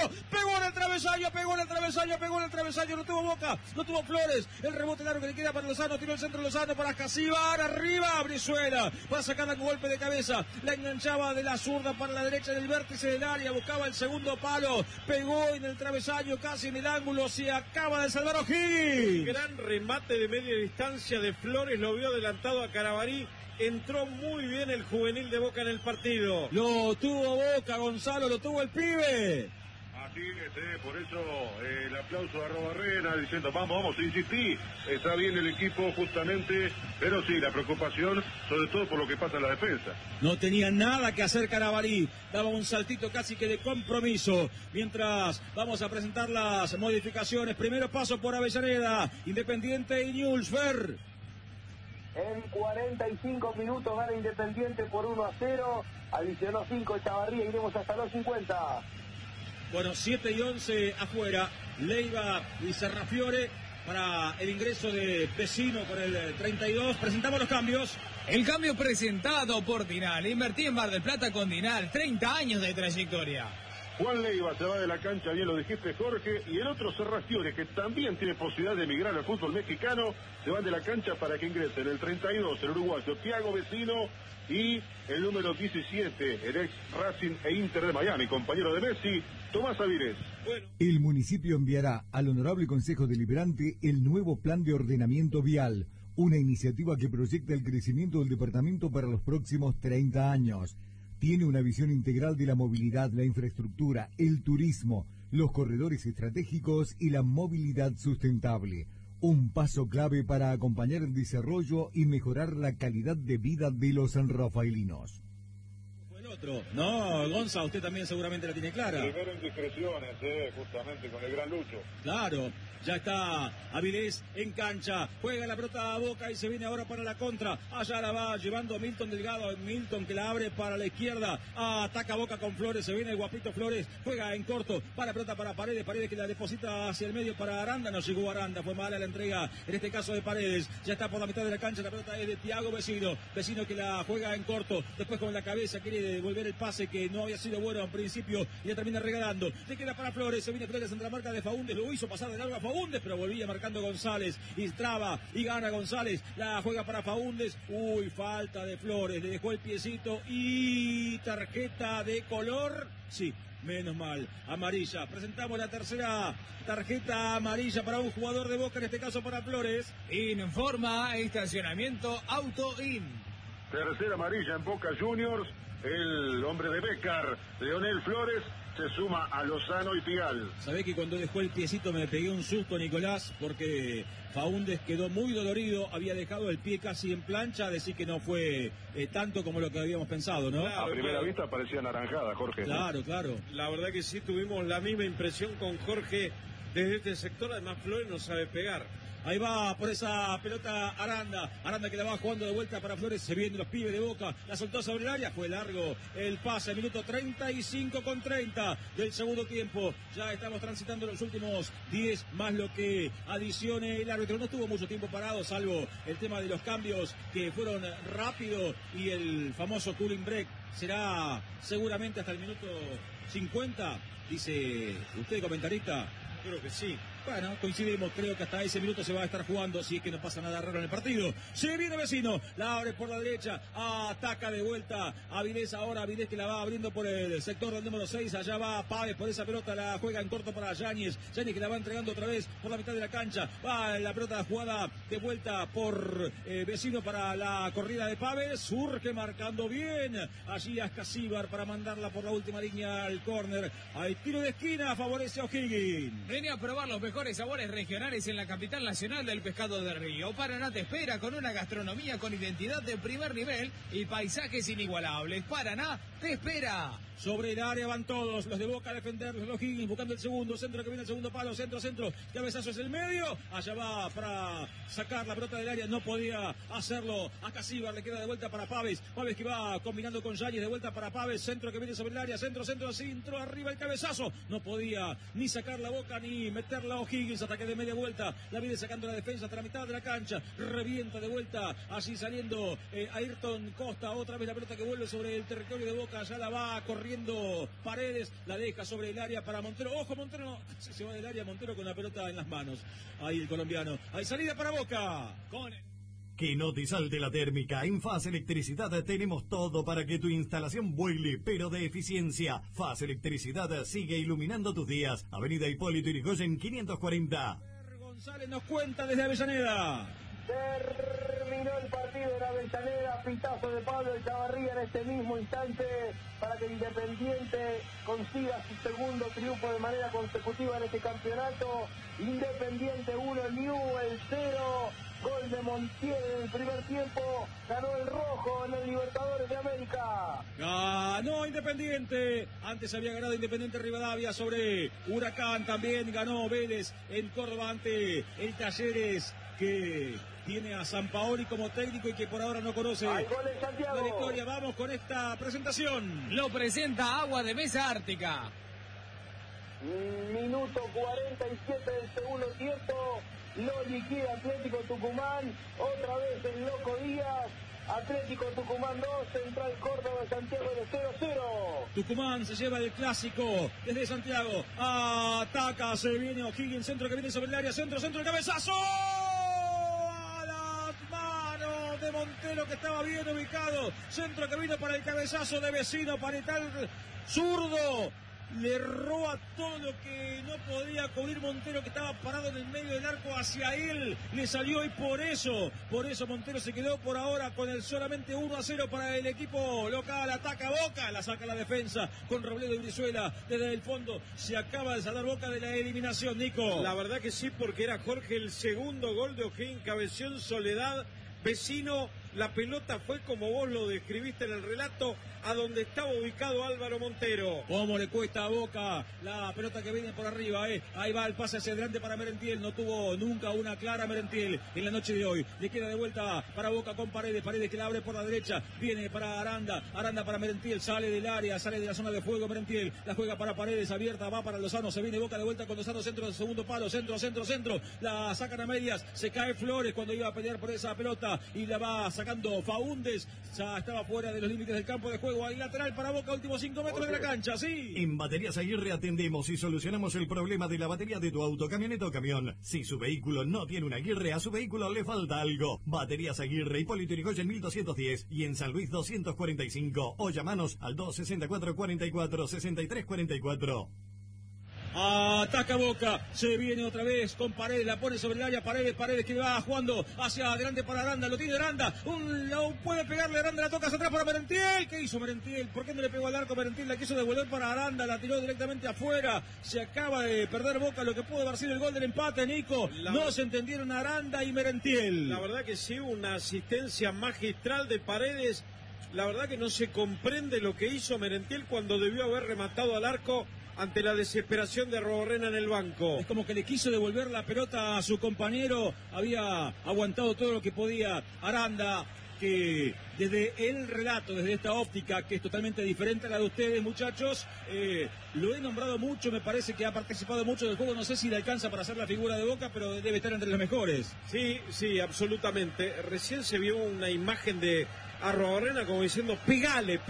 travesaño. No tuvo Boca. No tuvo Flores. El rebote largo que le queda para Lozano. Tiró el centro Lozano para Ascasíbar. Arriba Brizuela. Va a sacarla con golpe de cabeza. La enganchaba de la zurda para la derecha del vértice del área. Buscaba el segundo palo. Pegó en el travesaño, casi en el ángulo. Se acaba de salvar O'Higgins. Gran remate de media distancia de Flores. Lo vio adelantado a Carabalí. Entró muy bien el juvenil de Boca en el partido. Lo tuvo Boca, Gonzalo. Lo tuvo el pibe. Así es, por eso el aplauso a Arrobarrena diciendo vamos, insistí, está bien el equipo justamente, pero sí, la preocupación sobre todo por lo que pasa en la defensa. No tenía nada que hacer Carabalí, daba un saltito casi que de compromiso, mientras vamos a presentar las modificaciones. Primero paso por Avellaneda, Independiente y Newell's. Fer. En 45 minutos gana Independiente por 1-0, adicionó 5 Chavarría, iremos hasta los 50. Bueno, 7 y 11 afuera, Leiva y Serrafiore para el ingreso de Vecino con el 32. Presentamos los cambios. El cambio presentado por Dinal. Invertí en Mar del Plata con Dinal, 30 años de trayectoria. Juan Leiva se va de la cancha, bien lo dijiste Jorge, y el otro Serrafiore, que también tiene posibilidad de emigrar al fútbol mexicano, se van de la cancha para que ingresen el 32, el uruguayo Thiago Vecino, y el número 17, el ex Racing e Inter de Miami, compañero de Messi, Tomás Avilés. El municipio enviará al Honorable Consejo Deliberante el nuevo Plan de Ordenamiento Vial, una iniciativa que proyecta el crecimiento del departamento para los próximos 30 años. Tiene una visión integral de la movilidad, la infraestructura, el turismo, los corredores estratégicos y la movilidad sustentable. Un paso clave para acompañar el desarrollo y mejorar la calidad de vida de los sanrafaelinos. El otro. No, Gonza, usted también seguramente la tiene clara. Primero en discreciones, justamente con el gran Lucho. Claro, ya está Avilés en cancha, juega la pelota a Boca y se viene ahora para la contra. Allá la va llevando a Milton Delgado, Milton que la abre para la izquierda, ataca Boca con Flores, se viene el guapito Flores, juega en corto, para la pelota para Paredes, Paredes que la deposita hacia el medio para Aranda, no llegó Aranda, fue mala la entrega, en este caso de Paredes, ya está por la mitad de la cancha, la pelota es de Thiago Vecino, Vecino que la juega en corto, después con la cabeza quiere devolver el pase que no había sido bueno al principio y la termina regalando, le queda para Flores, se viene Flores entre la marca de Faúndez, lo hizo pasar de largo a Faúndez, pero volvía marcando González y traba y gana González, la juega para Faúndez, falta de Flores, le dejó el piecito y tarjeta de color, sí, menos mal, amarilla. Presentamos la tercera tarjeta amarilla para un jugador de Boca, en este caso para Flores. Informa estacionamiento Auto-In. Tercera amarilla en Boca Juniors, el hombre de Bécar, Leonel Flores, se suma a Lozano y Pigal. Sabés que cuando dejó el piecito me pegué un susto, Nicolás, porque Faúndez quedó muy dolorido, había dejado el pie casi en plancha, decir que no fue tanto como lo que habíamos pensado, ¿no? Claro, a primera vista parecía naranjada, Jorge. Claro, claro. La verdad que sí, tuvimos la misma impresión con Jorge desde este sector, además Flores no sabe pegar. Ahí va por esa pelota Aranda que la va jugando de vuelta para Flores, se vienen los pibes de Boca, la soltó sobre el área, fue largo el pase, minuto 35 con 30 del segundo tiempo, ya estamos transitando los últimos 10 más lo que adicione el árbitro, no estuvo mucho tiempo parado salvo el tema de los cambios que fueron rápido y el famoso cooling break será seguramente hasta el minuto 50, dice usted, comentarista. Creo que sí. Bueno, coincidimos, creo que hasta ese minuto se va a estar jugando, si es que no pasa nada raro en el partido. Se viene Vecino, la abre por la derecha, ataca de vuelta Avilés ahora, Avilés que la va abriendo por el sector del número 6, allá va Páez por esa pelota, la juega en corto para Yáñez, Yáñez que la va entregando otra vez por la mitad de la cancha, va la pelota jugada de vuelta por Vecino para la corrida de Páez, surge marcando bien, allí a Escasíbar para mandarla por la última línea al córner, hay tiro de esquina, favorece a O'Higgins. Vení a probar los mejores sabores regionales en la capital nacional del pescado de río. Paraná te espera con una gastronomía con identidad de primer nivel y paisajes inigualables. Paraná te espera. Sobre el área van todos, los de Boca a defender, los Higgins buscando el segundo, centro que viene el segundo palo, centro, cabezazo es el medio, allá va para sacar la pelota del área, no podía hacerlo, a Casíbar le queda de vuelta para Páez, Páez que va combinando con Yáñez, de vuelta para Páez, centro que viene sobre el área, centro, arriba el cabezazo, no podía ni sacar la Boca ni meterla a O'Higgins, ataque de media vuelta, la viene sacando la defensa hasta la mitad de la cancha, revienta de vuelta, allí saliendo Ayrton Costa, otra vez la pelota que vuelve sobre el territorio de Boca, ya la va corriendo Paredes, la deja sobre el área para Montero, ojo Montero, se va del área Montero con la pelota en las manos, ahí el colombiano, hay salida para Boca, con el... Que no te salte la térmica. En FAS Electricidad tenemos todo para que tu instalación vuele, pero de eficiencia. FAS Electricidad sigue iluminando tus días. Avenida Hipólito Yrigoyen 540. González nos cuenta desde Avellaneda. Terminó el partido en Avellaneda, pitazo de Pablo Echavarría en este mismo instante para que Independiente consiga su segundo triunfo de manera consecutiva en este campeonato. Independiente 1, Newell's 0, gol de Montiel en el primer tiempo, ganó el rojo en el Libertadores de América. Ganó Independiente, antes había ganado Independiente Rivadavia sobre Huracán, también ganó Vélez en Córdoba ante el Talleres, que tiene a Sampaoli como técnico y que por ahora no conoce la victoria. Vamos con esta presentación. Lo presenta Agua de Mesa Ártica. Minuto 47 del segundo tiempo, lo liquida Atlético Tucumán, otra vez el Loco Díaz. Atlético Tucumán 2, Central Córdoba de Santiago de 0-0. Tucumán se lleva el clásico desde Santiago. Ataca, se viene O'Higgins, centro que viene sobre el área, centro, el cabezazo. A las manos de Montero, que estaba bien ubicado. Centro que vino para el cabezazo de Vecino, Paretal zurdo. Le roba todo lo que no podía cubrir Montero, que estaba parado en el medio del arco hacia él. Le salió y por eso Montero se quedó por ahora con el solamente 1-0 para el equipo local. Ataca Boca, la saca la defensa con Robledo y Brizuela desde el fondo. Se acaba de salvar Boca de la eliminación, Nico. La verdad que sí, porque era Jorge el segundo gol de O'Higgins, cabeció en soledad. Vecino, la pelota fue como vos lo describiste en el relato, a donde estaba ubicado Álvaro Montero. Cómo le cuesta a Boca la pelota que viene por arriba, Ahí va el pase hacia adelante para Merentiel. No tuvo nunca una clara Merentiel en la noche de hoy. Le queda de vuelta para Boca con Paredes que la abre por la derecha. Viene para Aranda para Merentiel. Sale del área, sale de la zona de fuego Merentiel. La juega para Paredes, abierta, va para Lozano. Se viene Boca de vuelta con Lozano, centro del segundo palo. Centro. La sacan a medias. Se cae Flores cuando iba a pelear por esa pelota y la va sacando Faúndez. Ya estaba fuera de los límites del campo de juego. Ahí lateral para Boca, últimos 5 metros de la cancha, sí. En Baterías Aguirre atendemos y solucionamos el problema de la batería de tu auto, camioneta o camión. Si su vehículo no tiene una Aguirre, a su vehículo le falta algo. Baterías Aguirre, Hipólito Yrigoyen 1210 y en San Luis 245. O llamanos al 264-44-6344. Ataca Boca, se viene otra vez con Paredes, la pone sobre el área, Paredes que va jugando hacia adelante para Aranda, lo tiene Aranda, lo puede pegarle Aranda, la toca hacia atrás para Merentiel. ¿Qué hizo Merentiel? ¿Por qué no le pegó al arco? Merentiel la quiso devolver para Aranda, la tiró directamente afuera. Se acaba de perder Boca lo que pudo haber sido el gol del empate, Nico. No se entendieron Aranda y Merentiel. La verdad que sí, una asistencia magistral de Paredes. La verdad que no se comprende lo que hizo Merentiel cuando debió haber rematado al arco ante la desesperación de Arruabarrena en el banco. Es como que le quiso devolver la pelota a su compañero, había aguantado todo lo que podía Aranda, que desde el relato, desde esta óptica, que es totalmente diferente a la de ustedes, muchachos, lo he nombrado mucho, me parece que ha participado mucho del juego, no sé si le alcanza para hacer la figura de Boca, pero debe estar entre los mejores. Sí, absolutamente. Recién se vio una imagen de Arruabarrena como diciendo, pegale.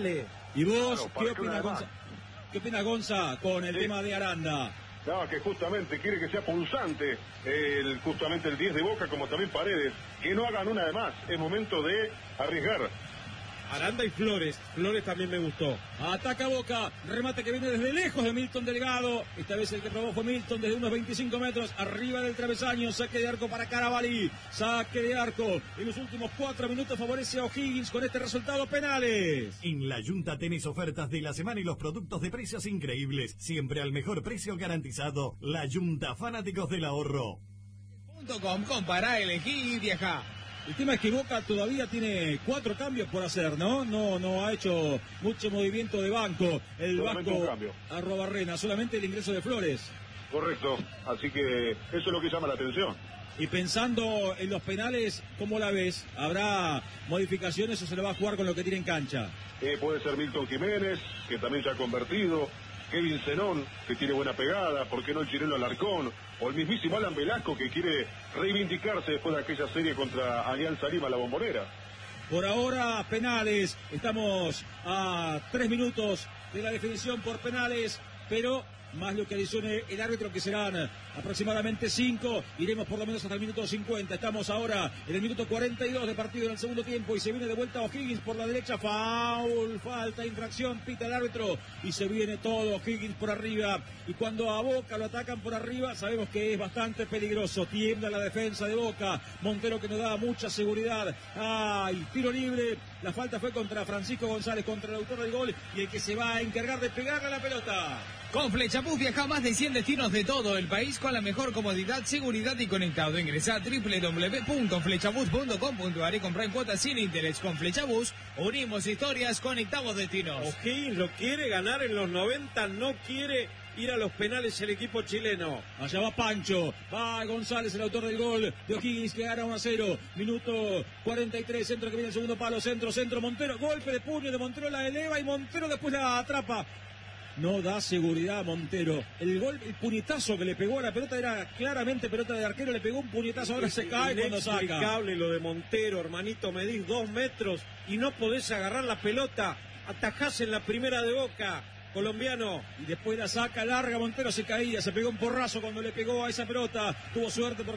¿Y vos qué opinas, Gonza? ¿Qué opina Gonza con el tema de Aranda? No, que justamente quiere que sea pulsante justamente el 10 de Boca, como también Paredes, que no hagan una de más, es momento de arriesgar. Aranda y Flores también me gustó. Ataca Boca, remate que viene desde lejos de Milton Delgado. Esta vez el que probó fue Milton desde unos 25 metros, arriba del travesaño. Saque de arco para Carabalí. Saque de arco. En los últimos 4 minutos favorece a O'Higgins con este resultado, penales. En La Yunta tenés ofertas de la semana y los productos de precios increíbles. Siempre al mejor precio garantizado. La Yunta, fanáticos del ahorro. .com, compará, elegí y viajá. El tema es que Boca todavía tiene 4 cambios por hacer, ¿no? No ha hecho mucho movimiento de banco. El solamente Vasco un cambio. Arruabarrena, solamente el ingreso de Flores. Correcto, así que eso es lo que llama la atención. Y pensando en los penales, ¿cómo la ves? ¿Habrá modificaciones o se le va a jugar con lo que tiene en cancha? Puede ser Milton Jiménez, que también se ha convertido, Kevin Zenón, que tiene buena pegada, ¿por qué no el chileno Alarcón? O el mismísimo Alan Velasco, que quiere reivindicarse después de aquella serie contra Alianza Lima, la Bombonera. Por ahora, penales. Estamos a 3 minutos de la definición por penales, pero más lo que adicione el árbitro, que serán aproximadamente 5. Iremos por lo menos hasta el minuto 50. Estamos ahora en el minuto 42 de partido en el segundo tiempo y se viene de vuelta O'Higgins por la derecha. Foul, falta, infracción, pita el árbitro y se viene todo O'Higgins por arriba. Y cuando a Boca lo atacan por arriba, sabemos que es bastante peligroso. Tiembla la defensa de Boca. Montero, que nos da mucha seguridad. ¡Ay! Tiro libre. La falta fue contra Francisco González, contra el autor del gol, y el que se va a encargar de pegarle a la pelota. Con Flechabús viaja a más de 100 destinos de todo el país con la mejor comodidad, seguridad y conectado. Ingresa a www.flechabús.com.ar y compra en cuotas sin interés. Con Flechabús unimos historias, conectamos destinos. O'Higgins lo quiere ganar en los 90, no quiere ir a los penales el equipo chileno. Allá va Pancho, va González, el autor del gol de O'Higgins, que gana 1-0. Minuto 43, centro que viene el segundo palo, centro, Montero, golpe de puño de Montero, la eleva y Montero después la atrapa. No da seguridad a Montero. El puñetazo que le pegó a la pelota era claramente pelota de arquero, le pegó un puñetazo, ahora se cae cuando saca. Inexplicable lo de Montero, hermanito, medís 2 metros y no podés agarrar la pelota, atajás en la primera de Boca. Colombiano, y después la saca larga, Montero se caía, se pegó un porrazo cuando le pegó a esa pelota, tuvo suerte porque